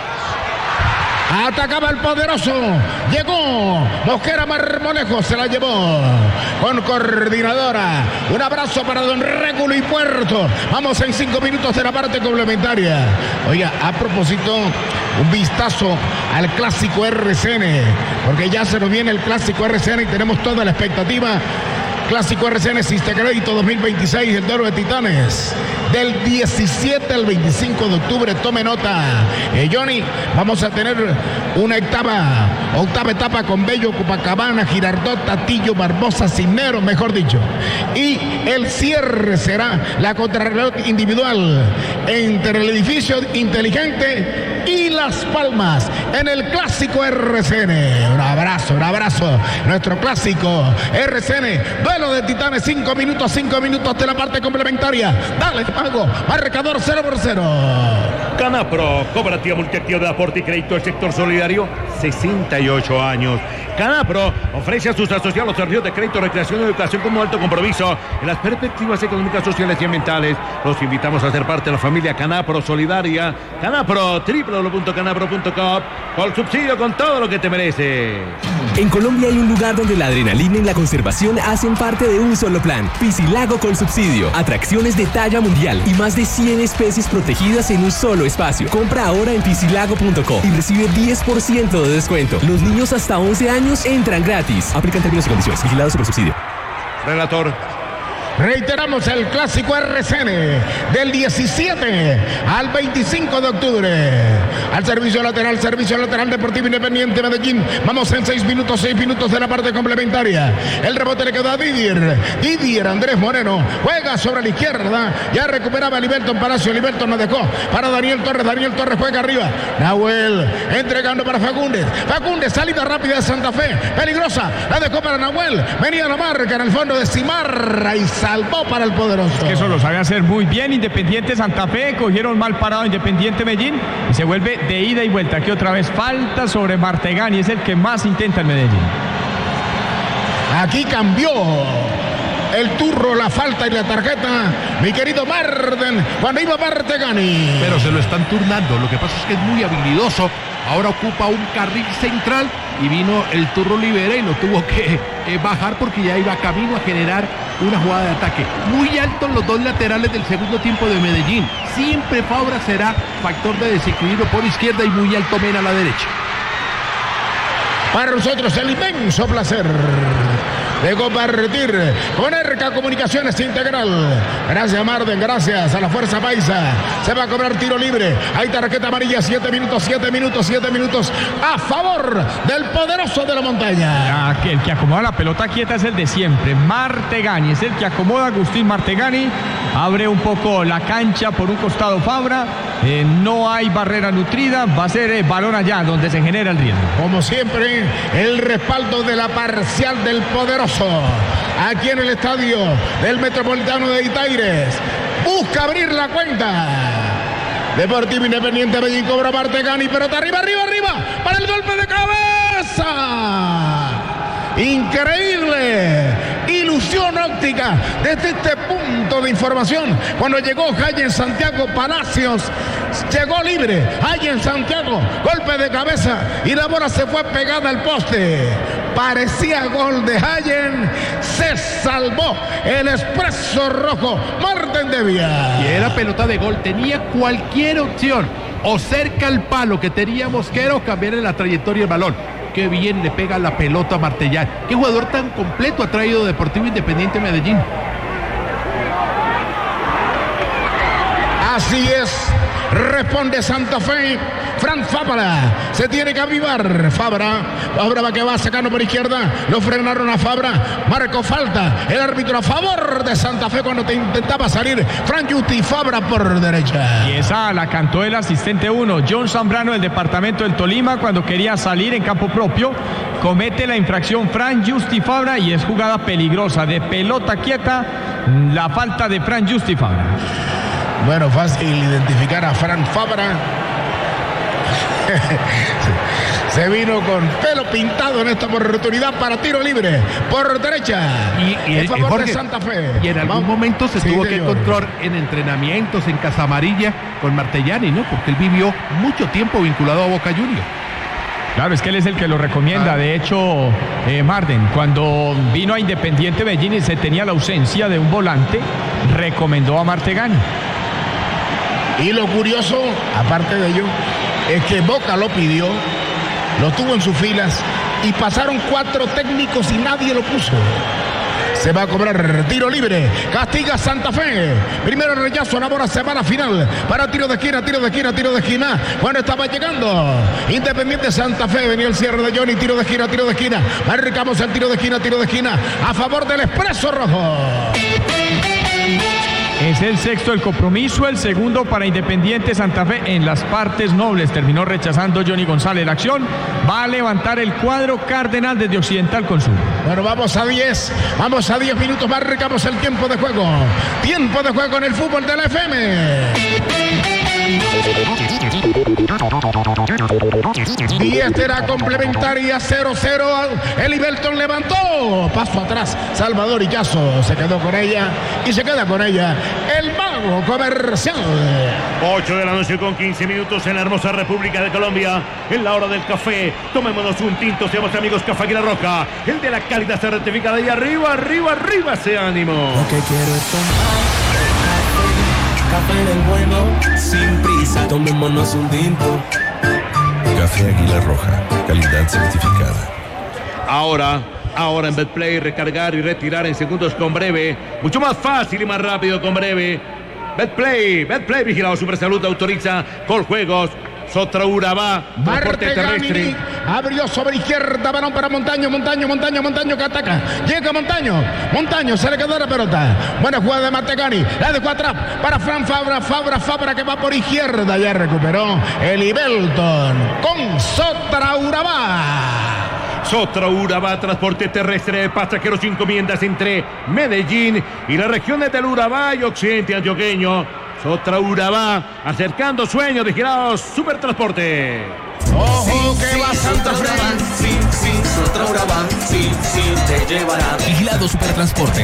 Atacaba el poderoso. Llegó Mosquera Marmolejo. Se la llevó con Coordinadora. Un abrazo para don Régulo y Puerto. Vamos en cinco minutos de la parte complementaria. Oiga, a propósito, un vistazo al clásico R C N. Porque ya se nos viene el clásico R C N y tenemos toda la expectativa. Clásico R C N Sistecrédito dos mil veintiséis, el Duelo de Titanes. Del diecisiete al veinticinco de octubre, tome nota. Eh, Johnny, vamos a tener una octava, octava etapa con Bello, Copacabana, Girardot, Tatillo, Barbosa, Cisneros, mejor dicho. Y el cierre será la contrarreloj individual entre el edificio inteligente y Las Palmas en el clásico R C N. Un abrazo, un abrazo. Nuestro clásico R C N, Duelo de Titanes, cinco minutos, cinco minutos de la parte complementaria. Dale, pago, marcador cero por cero. Canapro, Cooperativa Multiactiva de Aporte y Crédito del Sector Solidario, sesenta y ocho años. Canapro ofrece a sus asociados servicios de crédito, recreación y educación como alto compromiso en las perspectivas económicas, sociales y ambientales. Los invitamos a ser parte de la familia Canapro Solidaria. Canapro, doble u doble u doble u punto canapro punto com, con subsidio, con todo lo que te mereces. En Colombia hay un lugar donde la adrenalina y la conservación hacen parte de un solo plan. Piscilago con subsidio. Atracciones de talla mundial y más de cien especies protegidas en un solo espacio. Compra ahora en piscilago punto com y recibe diez por ciento de descuento. Los niños hasta once años entran gratis. Aplican términos y condiciones. Vigilado Supersubsidio. Relator. Reiteramos el clásico R C N del diecisiete al veinticinco de octubre. Al servicio lateral, servicio lateral Deportivo Independiente Medellín. Vamos en seis minutos, seis minutos de la parte complementaria. El rebote le quedó a Didier. Didier Andrés Moreno juega sobre la izquierda. Ya recuperaba a Liberton Palacio. Liberton no dejó para Daniel Torres. Daniel Torres juega arriba. Nahuel entregando para Fagundes. Fagundes, salida rápida de Santa Fe. Peligrosa. La dejó para Nahuel. Venía la marca en el fondo de Cimarra y salvó para el poderoso. Es que eso lo sabe hacer muy bien Independiente Santa Fe. Cogieron mal parado Independiente Medellín y se vuelve de ida y vuelta. Aquí otra vez falta sobre Martegani. Es el que más intenta el Medellín. Aquí cambió el turro, la falta y la tarjeta, mi querido Marden, cuando iba Martegani. Pero se lo están turnando. Lo que pasa es que es muy habilidoso. Ahora ocupa un carril central y vino el turro Olivera y lo tuvo que eh, bajar porque ya iba camino a generar una jugada de ataque. Muy altos los dos laterales del segundo tiempo de Medellín. Siempre Fabra será factor de desequilibrio por izquierda y muy alto Mena a la derecha. Para nosotros el inmenso placer de compartir con Erca Comunicaciones Integral. Gracias Marden, gracias a la Fuerza Paisa. Se va a cobrar tiro libre. Hay tarjeta amarilla, siete minutos, siete minutos, siete minutos a favor del poderoso de la montaña. El que acomoda la pelota quieta es el de siempre, Martegani. Es el que acomoda Agustín Martegani. Abre un poco la cancha por un costado Fabra. Eh, no hay barrera nutrida. Va a ser eh, balón allá donde se genera el riesgo. Como siempre, el respaldo de la parcial del poderoso. Aquí en el estadio del Metropolitano de Itaires. Busca abrir la cuenta. Deportivo Independiente Medellín cobra Martegani. Pelota arriba, arriba, arriba. Para el golpe de cabeza. Increíble. Ilusión óptica desde este punto de información. Cuando llegó Hayen Santiago Palacios, llegó libre. Hayen Santiago, golpe de cabeza y la bola se fue pegada al poste. Parecía gol de Hayen. Se salvó el Expreso Rojo. Marten Devia. Y era pelota de gol. Tenía cualquier opción. O cerca al palo que tenía Mosquera o cambiar en la trayectoria el balón. Qué bien le pega la pelota a Martellán. Qué jugador tan completo ha traído Deportivo Independiente Medellín. Así es. Responde Santa Fe. Fran Fabra se tiene que avivar. Fabra, Fabra va que va sacando por izquierda. Lo frenaron a Fabra. Marcó falta. El árbitro a favor de Santa Fe cuando te intentaba salir Fran Justi. Fabra por derecha. Y esa la cantó el asistente uno, John Zambrano del departamento del Tolima, cuando quería salir en campo propio. Comete la infracción Fran Justi Fabra y es jugada peligrosa de pelota quieta. La falta de Fran Justi Fabra. Bueno, fácil identificar a Fran Fabra. Se vino con pelo pintado en esta oportunidad para tiro libre por derecha. Y, y en favor Jorge, de Santa Fe. Y en algún Vamos. momento se Sí, tuvo que señor. encontrar en entrenamientos en Casa Amarilla con Martellani, ¿no? Porque él vivió mucho tiempo vinculado a Boca Juniors. Claro, es que él es el que lo recomienda. Ah. De hecho, eh, Marden, cuando vino a Independiente Medellín y se tenía la ausencia de un volante, recomendó a Martegani. Y lo curioso, aparte de ello, es que Boca lo pidió, lo tuvo en sus filas y pasaron cuatro técnicos y nadie lo puso. Se va a cobrar tiro libre. Castiga Santa Fe. Primero el rechazo, la bola se va a la final. Para tiro de esquina, tiro de esquina, tiro de esquina. Bueno, estaba llegando Independiente Santa Fe. Venía el cierre de Johnny. Tiro de esquina, tiro de esquina. Marcamos el tiro de esquina, tiro de esquina. A favor del Expreso Rojo. Es el sexto del compromiso, el segundo para Independiente Santa Fe en las partes nobles. Terminó rechazando Johnny González la acción. Va a levantar el cuadro cardenal desde Occidental con Sur. Bueno, vamos a diez. Vamos a diez minutos. Marcamos el tiempo de juego. Tiempo de juego en el fútbol de la F M. Y esta era complementaria cero cero. El Ibelton levantó. Paso atrás. Salvador Illazo se quedó con ella. Y se queda con ella el mago comercial. ocho de la noche con quince minutos en la hermosa República de Colombia. En la hora del café. Tomémonos un tinto. Seamos amigos Café Águila Roja. El de la calidad certificada. Y arriba, arriba, arriba ese ánimo. Lo que quiero es tomar café, café del bueno, sin prisa. Tomémonos un tinto. Café Águila Roja, calidad certificada. Ahora Ahora en Betplay, recargar y retirar en segundos con Breve. Mucho más fácil y más rápido con Breve. Betplay, Betplay, vigilado Supersalud, autoriza Coljuegos. Sotra Urabá, transporte terrestre. Abrió sobre izquierda, balón para Montaño, Montaño, Montaño, Montaño que ataca. Llega Montaño, Montaño, se le quedó la pelota. Buena jugada de Martegani, la dejó atrás para Fran Fabra, Fabra, Fabra que va por izquierda. Ya recuperó el Ibelton con Sotra Urabá. Sotra Urabá, transporte terrestre de pasajeros sin encomiendas entre Medellín y las regiones del Urabá y occidente antioqueño. Sotra Urabá, acercando sueños de Girados Supertransporte. Ojo que va Santa Fe. Sí, sí, Sotra Urabá, sí, sí, te llevará. Vigilado Supertransporte.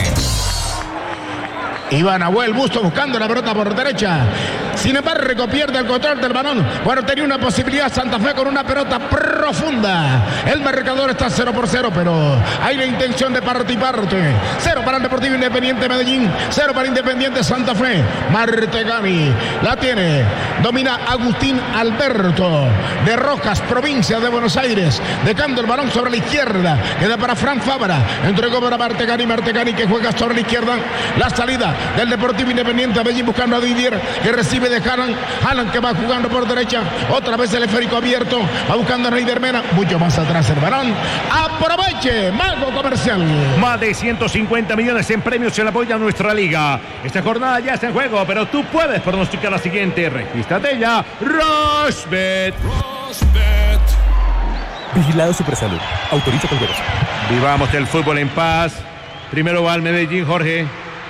Iván Abuel Busto buscando la pelota por derecha. Sin embargo, pierde el control del balón. Bueno, tenía una posibilidad Santa Fe con una pelota profunda. El marcador está cero por cero, pero hay la intención de parte y parte. Cero para el Deportivo Independiente Medellín, cero para Independiente Santa Fe. Martegani la tiene. Domina Agustín Alberto de Rojas, provincia de Buenos Aires. Dejando el balón sobre la izquierda. Queda para Fran Fabra. Entregó para Martegani. Martegani que juega sobre la izquierda. La salida del Deportivo Independiente Medellín buscando a Didier que recibe de Haaland. Haaland que va jugando por derecha. Otra vez el esférico abierto. Va buscando a Reider Mena. Mucho más atrás el balón. Aproveche, Mago Comercial. Más de ciento cincuenta millones en premios se le apoya a nuestra liga. Esta jornada ya está en juego, pero tú puedes pronosticar la siguiente. Regístrate ya. Rosbet. Rosbet. Vigilado Supersalud. Autoriza con derecho. Vivamos el fútbol en paz. Primero va al Medellín, Jorge.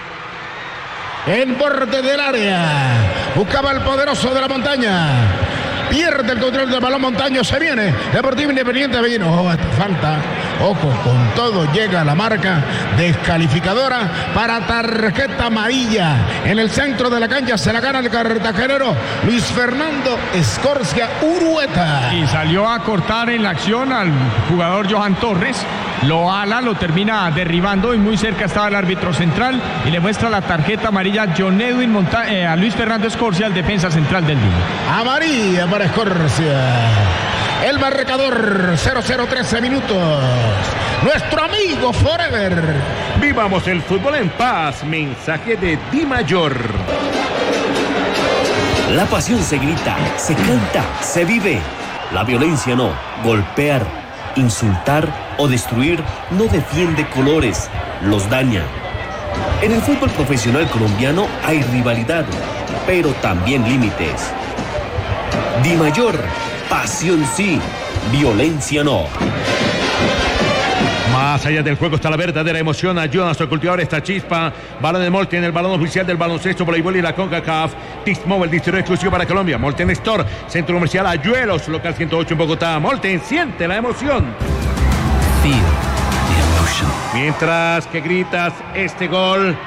En borde del área. Buscaba el poderoso de la Montaña. Pierde el control del balón Montaño. Se viene Deportivo Independiente Medellín. Oh, esta falta. Ojo, con todo llega la marca descalificadora para tarjeta amarilla. En el centro de la cancha se la gana el cartagenero Luis Fernando Escorcia Urueta. Y salió a cortar en la acción al jugador Johan Torres. Lo ala, lo termina derribando y muy cerca estaba el árbitro central y le muestra la tarjeta amarilla a John Edwin Monta eh, a Luis Fernando Escorcia, el defensa central del Lille. Amarilla para Escorcia. El marcador cero cero trece minutos. Nuestro amigo Forever. Vivamos el fútbol en paz. Mensaje de Di Mayor. La pasión se grita, se canta, se vive. La violencia no. Golpear, insultar o destruir no defiende colores, los daña. En el fútbol profesional colombiano hay rivalidad, pero también límites. Di Mayor, pasión sí, violencia no. Más allá del juego está la verdadera emoción. Ayúdanos a cultivar esta chispa. Balón de Molten, el balón oficial del baloncesto, voleibol y la CONCACAF. T-Mobile, distribuidor exclusivo para Colombia. Molten Store, centro comercial Ayuelos, local ciento ocho en Bogotá. Molten, siente la emoción. Feel the emotion. Mientras que gritas este gol,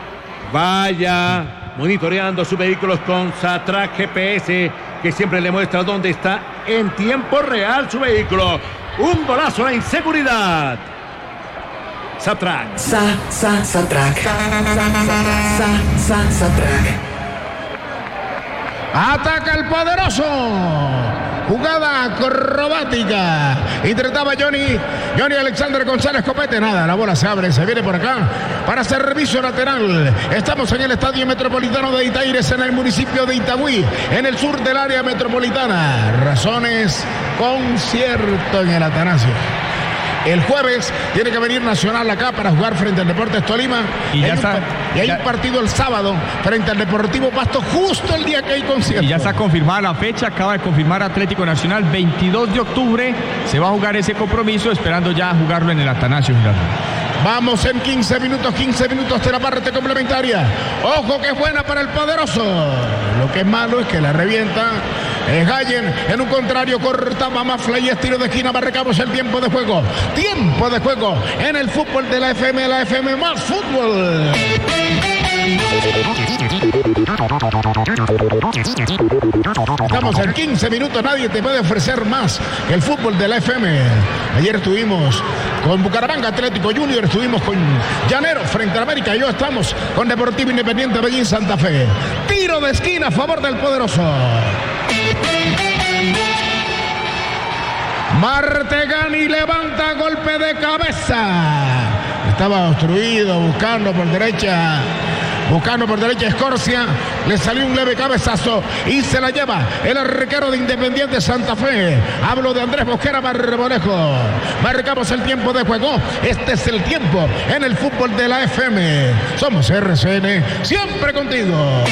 vaya monitoreando sus vehículos con Satrac G P S, que siempre le muestra dónde está en tiempo real su vehículo. Un golazo a la inseguridad. Satrac. Sa, sa, Satrac. Sa, sa, sa, Satrac. Ataca el poderoso. Jugada acrobática. Intentaba Johnny. Johnny Alexander González Copete. Nada, la bola se abre, se viene por acá para servicio lateral. Estamos en el Estadio Metropolitano de Itaires, en el municipio de Itagüí, en el sur del área metropolitana. Razones, concierto en el Atanasio. El jueves tiene que venir Nacional acá para jugar frente al Deportes Tolima. Y ya hay está. Un, y hay ya, un partido el sábado frente al Deportivo Pasto, justo el día que hay concierto. Y ya está confirmada la fecha, acaba de confirmar Atlético Nacional, veintidós de octubre se va a jugar ese compromiso, esperando ya jugarlo en el Atanasio Girardot. Vamos en quince minutos, quince minutos de la parte complementaria. Ojo que es buena para el poderoso. Lo que es malo es que la revienta. Es Gallen, en un contrario, cortaba Mafla y estilo de esquina. Marcamos el tiempo de juego. Tiempo de juego en el fútbol de la F M, la F M más fútbol. Estamos en quince minutos, nadie te puede ofrecer más que el fútbol de la F M. Ayer estuvimos con Bucaramanga Atlético Junior, estuvimos con Llanero frente a América y hoy estamos con Deportivo Independiente Medellín Santa Fe. Tiro de esquina a favor del poderoso. Martegani levanta golpe de cabeza. Estaba obstruido, buscando por derecha. Buscando por derecha Escorcia, le salió un leve cabezazo y se la lleva el arquero de Independiente Santa Fe. Hablo de Andrés Mosquera Marmolejo. Marcamos el tiempo de juego. Este es el tiempo en el fútbol de la F M. Somos R C N, siempre contigo.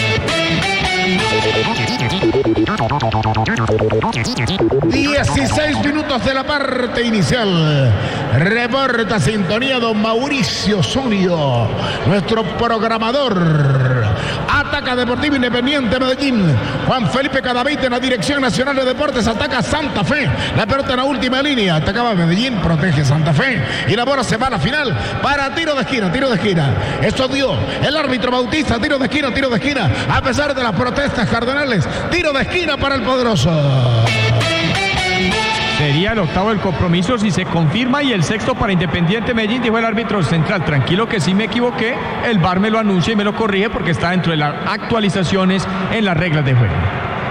dieciséis minutos de la parte inicial. Reporta sintonía don Mauricio Osorio, nuestro programador. Ataca Deportivo Independiente Medellín. Juan Felipe Cadavid en la Dirección Nacional de Deportes. Ataca Santa Fe. La pelota en la última línea. Atacaba Medellín, protege Santa Fe. Y la bola se va a la final para tiro de esquina, tiro de esquina. Esto dio el árbitro Bautista. Tiro de esquina, tiro de esquina. A pesar de las protestas cardenales, tiro de esquina para el poderoso. Sería el octavo del compromiso si se confirma y el sexto para Independiente Medellín, dijo el árbitro central. Tranquilo que sí me equivoqué, el V A R me lo anuncia y me lo corrige porque está dentro de las actualizaciones en las reglas de juego.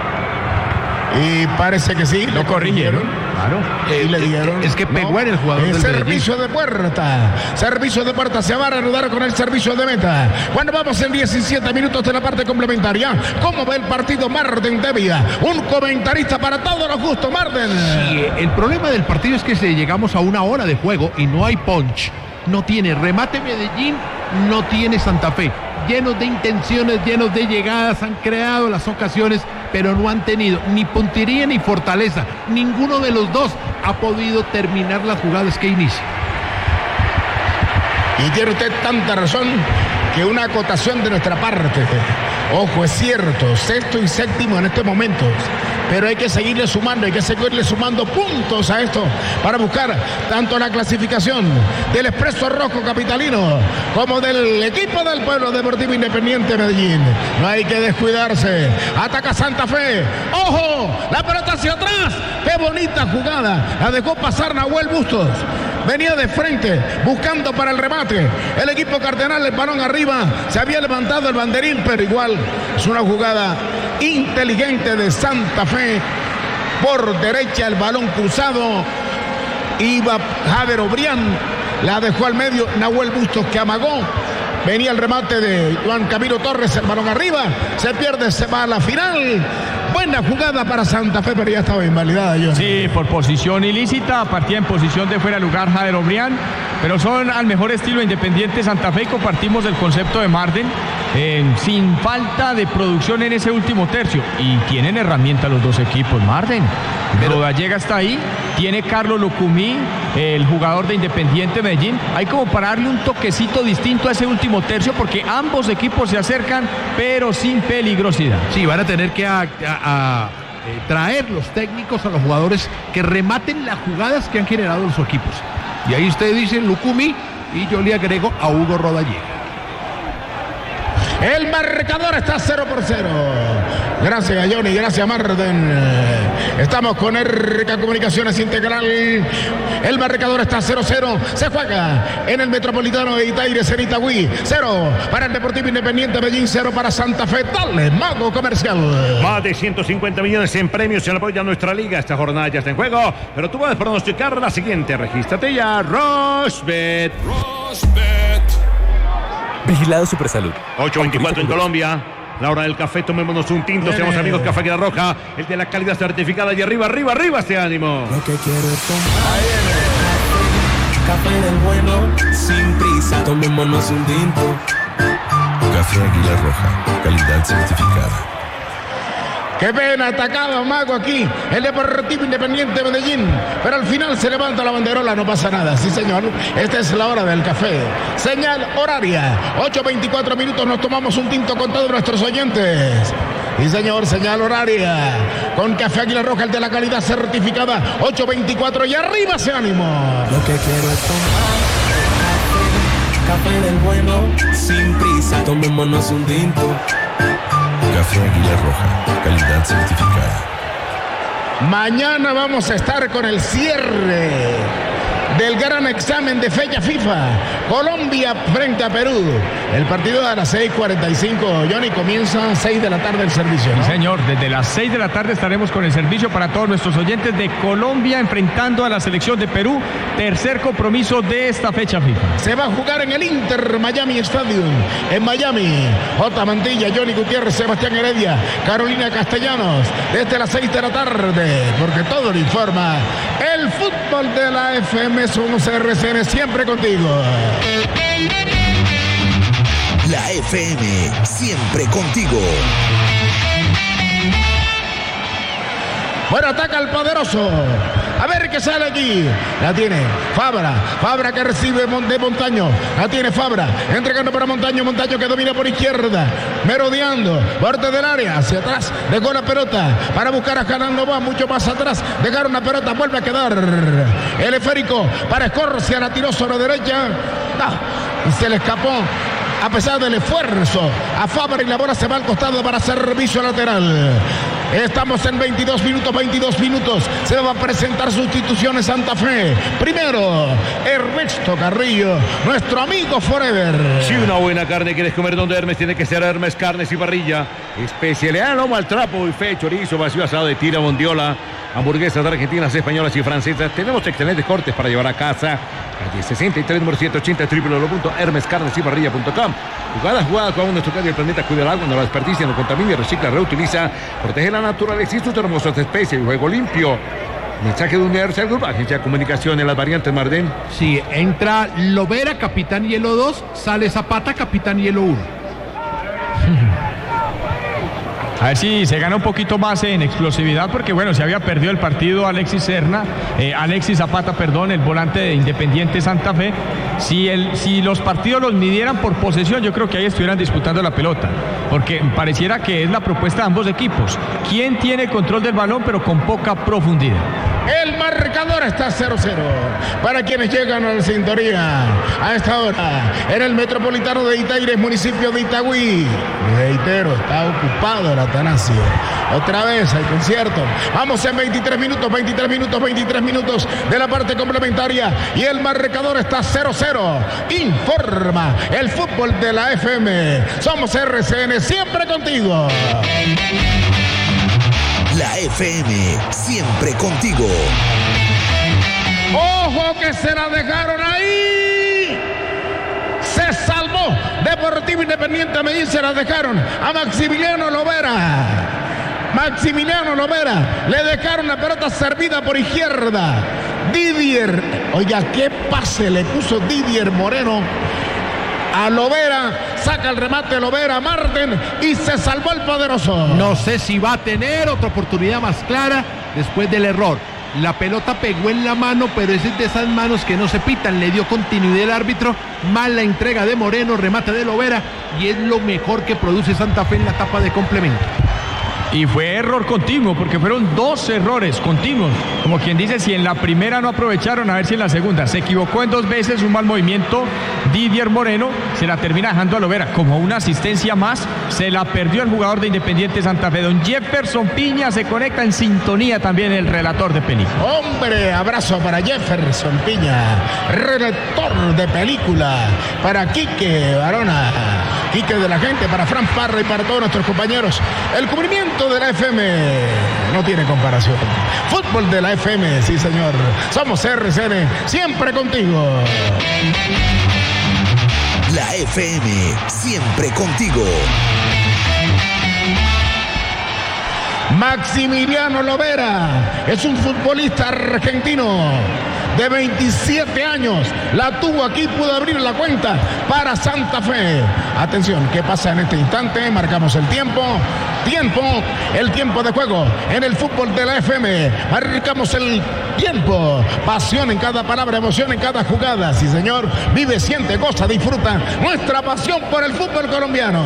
Y parece que sí. Lo corrigieron. Claro. Eh, y le dijeron, es que pegó no, en el jugador el del servicio Medellín. de puerta. Servicio de puerta se va a reanudar con el servicio de meta. Cuando vamos en diecisiete minutos de la parte complementaria. ¿Cómo ve el partido Marden Devia? Un comentarista para todos los gustos, Marden. Sí, el problema del partido es que si llegamos a una hora de juego y no hay punch. No tiene remate Medellín, no tiene Santa Fe. Llenos de intenciones, llenos de llegadas, han creado las ocasiones, pero no han tenido ni puntería ni fortaleza. Ninguno de los dos ha podido terminar las jugadas que inicia. Y tiene usted tanta razón que una acotación de nuestra parte. Ojo, es cierto, sexto y séptimo en estos momentos, pero hay que seguirle sumando, hay que seguirle sumando puntos a esto para buscar tanto la clasificación del Expreso Rojo Capitalino como del equipo del Pueblo Deportivo Independiente Medellín. No hay que descuidarse. Ataca Santa Fe. ¡Ojo! La pelota hacia atrás. ¡Qué bonita jugada! La dejó pasar Nahuel Bustos. Venía de frente, buscando para el remate. El equipo cardenal, el balón arriba. Se había levantado el banderín, pero igual es una jugada inteligente de Santa Fe. Por derecha el balón cruzado. Iba Javier Obrián. La dejó al medio Nahuel Bustos, que amagó. Venía el remate de Juan Camilo Torres, el balón arriba. Se pierde, se va a la final. Buena jugada para Santa Fe, pero ya estaba invalidada, Johnny. Sí, por posición ilícita, partía en posición de fuera de lugar Jader Obrián, pero son al mejor estilo Independiente Santa Fe y compartimos el concepto de Marden, eh, sin falta de producción en ese último tercio. Y tienen herramientas los dos equipos, Marden. Rodallega está ahí, tiene Carlos Lucumí, el jugador de Independiente Medellín. Hay como para darle un toquecito distinto a ese último tercio, porque ambos equipos se acercan, pero sin peligrosidad. Sí, van a tener que a, a, a, eh, traer los técnicos a los jugadores que rematen las jugadas que han generado los equipos. Y ahí usted dice Lucumí y yo le agrego a Hugo Rodallega. El marcador está cero por cero. Gracias, Johnny. Gracias, Marden. Estamos con R K Comunicaciones Integral. El marcador está cero cero. Se juega en el Metropolitano de Itaires, en Itagüí. Cero para el Deportivo Independiente Medellín, cero para Santa Fe. Dale, Mago Comercial. Más de ciento cincuenta millones en premios se le apoya a nuestra liga. Esta jornada ya está en juego, pero tú puedes pronosticar la siguiente. Regístrate ya. Rosbet. Rosbet. Vigilado Supersalud. ocho veinticuatro en Colombia. La hora del café, tomémonos un tinto. Seamos amigos, Café Águila Roja, el de la calidad certificada. Y arriba, arriba, arriba este ánimo. Lo que quiero es tomar café del bueno, sin prisa. Tomémonos un tinto. Café Águila Roja, calidad certificada. Qué pena, atacado Mago aquí, el Deportivo Independiente Medellín, pero al final se levanta la banderola, no pasa nada, sí señor, esta es la hora del café, señal horaria, ocho veinticuatro minutos, nos tomamos un tinto con todos nuestros oyentes, sí señor, señal horaria, con Café Águila Roja, el de la calidad certificada, ocho veinticuatro y arriba ese ánimo. Lo que quiero es tomar café, café del bueno, sin prisa, tomémonos un tinto. Café Águila Roja, calidad certificada. Mañana vamos a estar con el cierre del gran examen de fecha FIFA. Colombia frente a Perú. El partido a las seis cuarenta y cinco, Johnny, comienza a seis de la tarde el servicio, ¿no? Sí, señor, desde las seis de la tarde estaremos con el servicio para todos nuestros oyentes de Colombia enfrentando a la selección de Perú. Tercer compromiso de esta fecha FIFA. Se va a jugar en el Inter Miami Stadium, en Miami. J. Mantilla, Johnny Gutiérrez, Sebastián Heredia, Carolina Castellanos, desde las seis de la tarde, porque todo lo informa el fútbol de la F M. Somos R C N, siempre contigo. La F M, siempre contigo. Bueno, ataca el poderoso. A ver qué sale aquí. La tiene Fabra. Fabra que recibe de Montaño. La tiene Fabra. Entregando para Montaño. Montaño que domina por izquierda. Merodeando. Borde del área. Hacia atrás. Dejó la pelota. Para buscar a Canal Nova. Mucho más atrás. Dejaron la pelota. Vuelve a quedar. El esférico para Escorcia. La tiró sobre la derecha. No. Y se le escapó. A pesar del esfuerzo, a Fabra, y la bola se va al costado para servicio lateral. Estamos en veintidós minutos, veintidós minutos. Se va a presentar sustituciones Santa Fe. Primero, Ernesto Carrillo, nuestro amigo Forever. Si una buena carne quieres comer donde Hermes, tiene que ser Hermes Carnes y Parrilla. Especialidad lomo al trapo, buffet, chorizo, vacío asado de tira, bondiola, hamburguesas de argentinas, españolas y francesas. Tenemos excelentes cortes para llevar a casa. Calle sesenta y tres, número ciento ochenta, w w w punto hermes carnes y parrilla punto com. Jugadas, jugadas, jugamos nuestro calle, el planeta cuida el agua, no la desperdicia, no contamina, recicla, reutiliza, protege la naturaleza y sus hermosas especies. Juego limpio. Mensaje de Universal Group, agencia de comunicación en las variantes Mardén. Sí, entra Lovera, Capitán Hielo dos, sale Zapata, Capitán Hielo uno. A ver si se gana un poquito más en explosividad, porque bueno, se había perdido el partido Alexis Serna, eh, Alexis Zapata, perdón, el volante de Independiente Santa Fe. Si, el, si los partidos los midieran por posesión, yo creo que ahí estuvieran disputando la pelota, porque pareciera que es la propuesta de ambos equipos. ¿Quién tiene control del balón, pero con poca profundidad? El marcador está cero cero. Para quienes llegan a la sintonía a esta hora, en el metropolitano de Itaires, municipio de Itagüí. Reitero, está ocupado el Atanasio. Otra vez hay concierto. Vamos en veintitrés minutos, veintitrés minutos, veintitrés minutos de la parte complementaria. Y el marcador está cero cero. Informa el fútbol de la F M. Somos R C N, siempre contigo. La F M, siempre contigo. ¡Ojo que se la dejaron ahí! Se salvó Deportivo Independiente Medellín, se la dejaron a Maximiliano Lovera. Maximiliano Lovera, le dejaron la pelota servida por izquierda. Didier, oiga, qué pase le puso Didier Moreno a Lovera, saca el remate Lovera, Marten, y se salvó el poderoso. No sé si va a tener otra oportunidad más clara después del error. La pelota pegó en la mano, pero es de esas manos que no se pitan. Le dio continuidad el árbitro. Mala entrega de Moreno, remate de Lovera, y es lo mejor que produce Santa Fe en la etapa de complemento. Y fue error continuo, porque fueron dos errores continuos. Como quien dice, si en la primera no aprovecharon, a ver si en la segunda. Se equivocó en dos veces, un mal movimiento. Didier Moreno se la termina dejando a Lovera. Como una asistencia más, se la perdió el jugador de Independiente Santa Fe. Don Jefferson Piña se conecta en sintonía también, el relator de película. Hombre, abrazo para Jefferson Piña, relator de película. Para Quique Barona, Quique de la gente, para Fran Parra y para todos nuestros compañeros. El cubrimiento de la F M no tiene comparación. Fútbol de la F M, sí señor. Somos R C N, siempre contigo. La F M, siempre contigo. Maximiliano Lovera es un futbolista argentino de veintisiete años. La tuvo aquí, pudo abrir la cuenta para Santa Fe. Atención, ¿qué pasa en este instante? Marcamos el tiempo. Tiempo, el tiempo de juego en el fútbol de la F M. Marcamos el tiempo. Pasión en cada palabra, emoción en cada jugada. Sí, señor. Vive, siente, goza, disfruta nuestra pasión por el fútbol colombiano.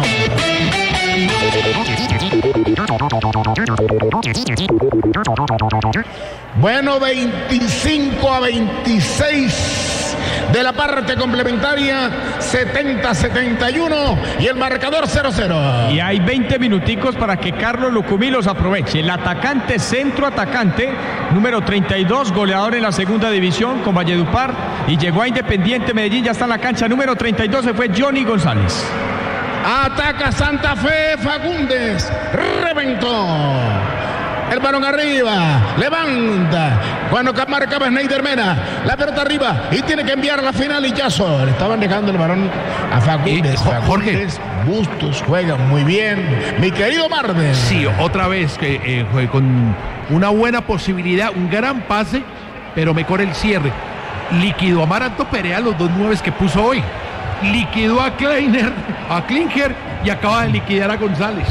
Bueno, veinticinco a veintiséis de la parte complementaria, setenta a setenta y uno y el marcador cero cero. Y hay veinte minuticos para que Carlos Lucumí los aproveche. El atacante, centro atacante, número treinta y dos, goleador en la segunda división con Valledupar y llegó a Independiente Medellín, ya está en la cancha, número treinta y dos, se fue Johnny González. Ataca Santa Fe, Fagundes, reventó. El balón arriba, levanta. Cuando marcaba Schneider Mena, la pelota arriba y tiene que enviar a la final y Yazo. Le estaban dejando el balón a Fagundes. Eh, Jorge. Fagundes, Bustos juega muy bien. Mi querido Marden. Sí, otra vez que eh, fue con una buena posibilidad, un gran pase, pero mejor el cierre. Liquidó a Amaranto Perea los dos nueves que puso hoy. Liquidó a Kleiner, a Klinger y acaba de liquidar a González.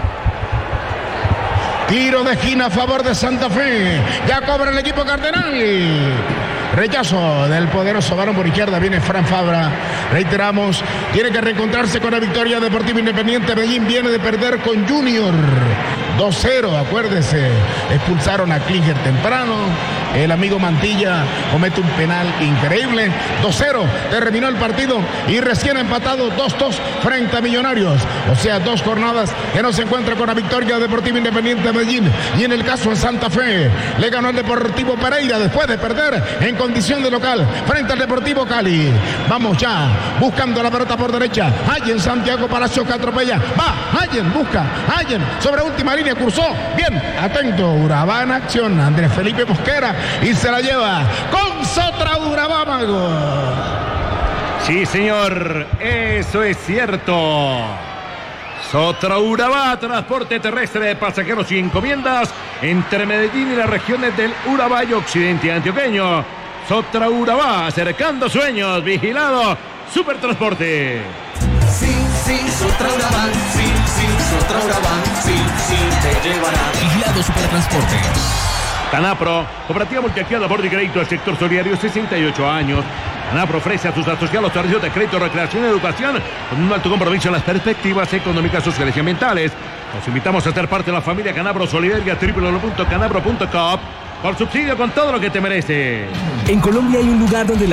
Tiro de esquina a favor de Santa Fe. Ya cobra el equipo cardenal. Rechazo del poderoso balón por izquierda. Viene Fran Fabra. Reiteramos, tiene que reencontrarse con la victoria Deportivo Independiente Medellín. Viene de perder con Junior. dos cero, acuérdese. Expulsaron a Klinger temprano. El amigo Mantilla comete un penal increíble. dos cero, terminó el partido y recién empatado dos dos frente a Millonarios. O sea, dos jornadas que no se encuentra con la victoria Deportivo Independiente de Medellín. Y en el caso de Santa Fe, le ganó el Deportivo Pereira después de perder en condición de local frente al Deportivo Cali. Vamos ya, buscando la pelota por derecha. Allen, Santiago Palacio que atropella. Va, Allen, busca. Allen, sobre última línea, cursó. Bien, atento, Urabá en acción. Andrés Felipe Mosquera. Y se la lleva con Sotra Urabá, Mago. Sí, señor, eso es cierto. Sotra Urabá, transporte terrestre de pasajeros y encomiendas entre Medellín y las regiones del Urabá y occidente antioqueño. Sotra Urabá, acercando sueños, vigilado, Supertransporte. Sí, sí, Sotra Urabá, sí, sí, Sotra Urabá, sí, sí, te llevará. Vigilado Supertransporte. Canapro, cooperativa multiactiva de crédito del sector solidario, sesenta y ocho años. Canapro ofrece a sus asociados servicios de crédito, recreación y educación con un alto compromiso en las perspectivas económicas, sociales y ambientales. Los invitamos a ser parte de la familia Canapro Solidaria, doble u doble u doble u punto canapro punto com, por subsidio con todo lo que te merece. En Colombia hay un lugar donde la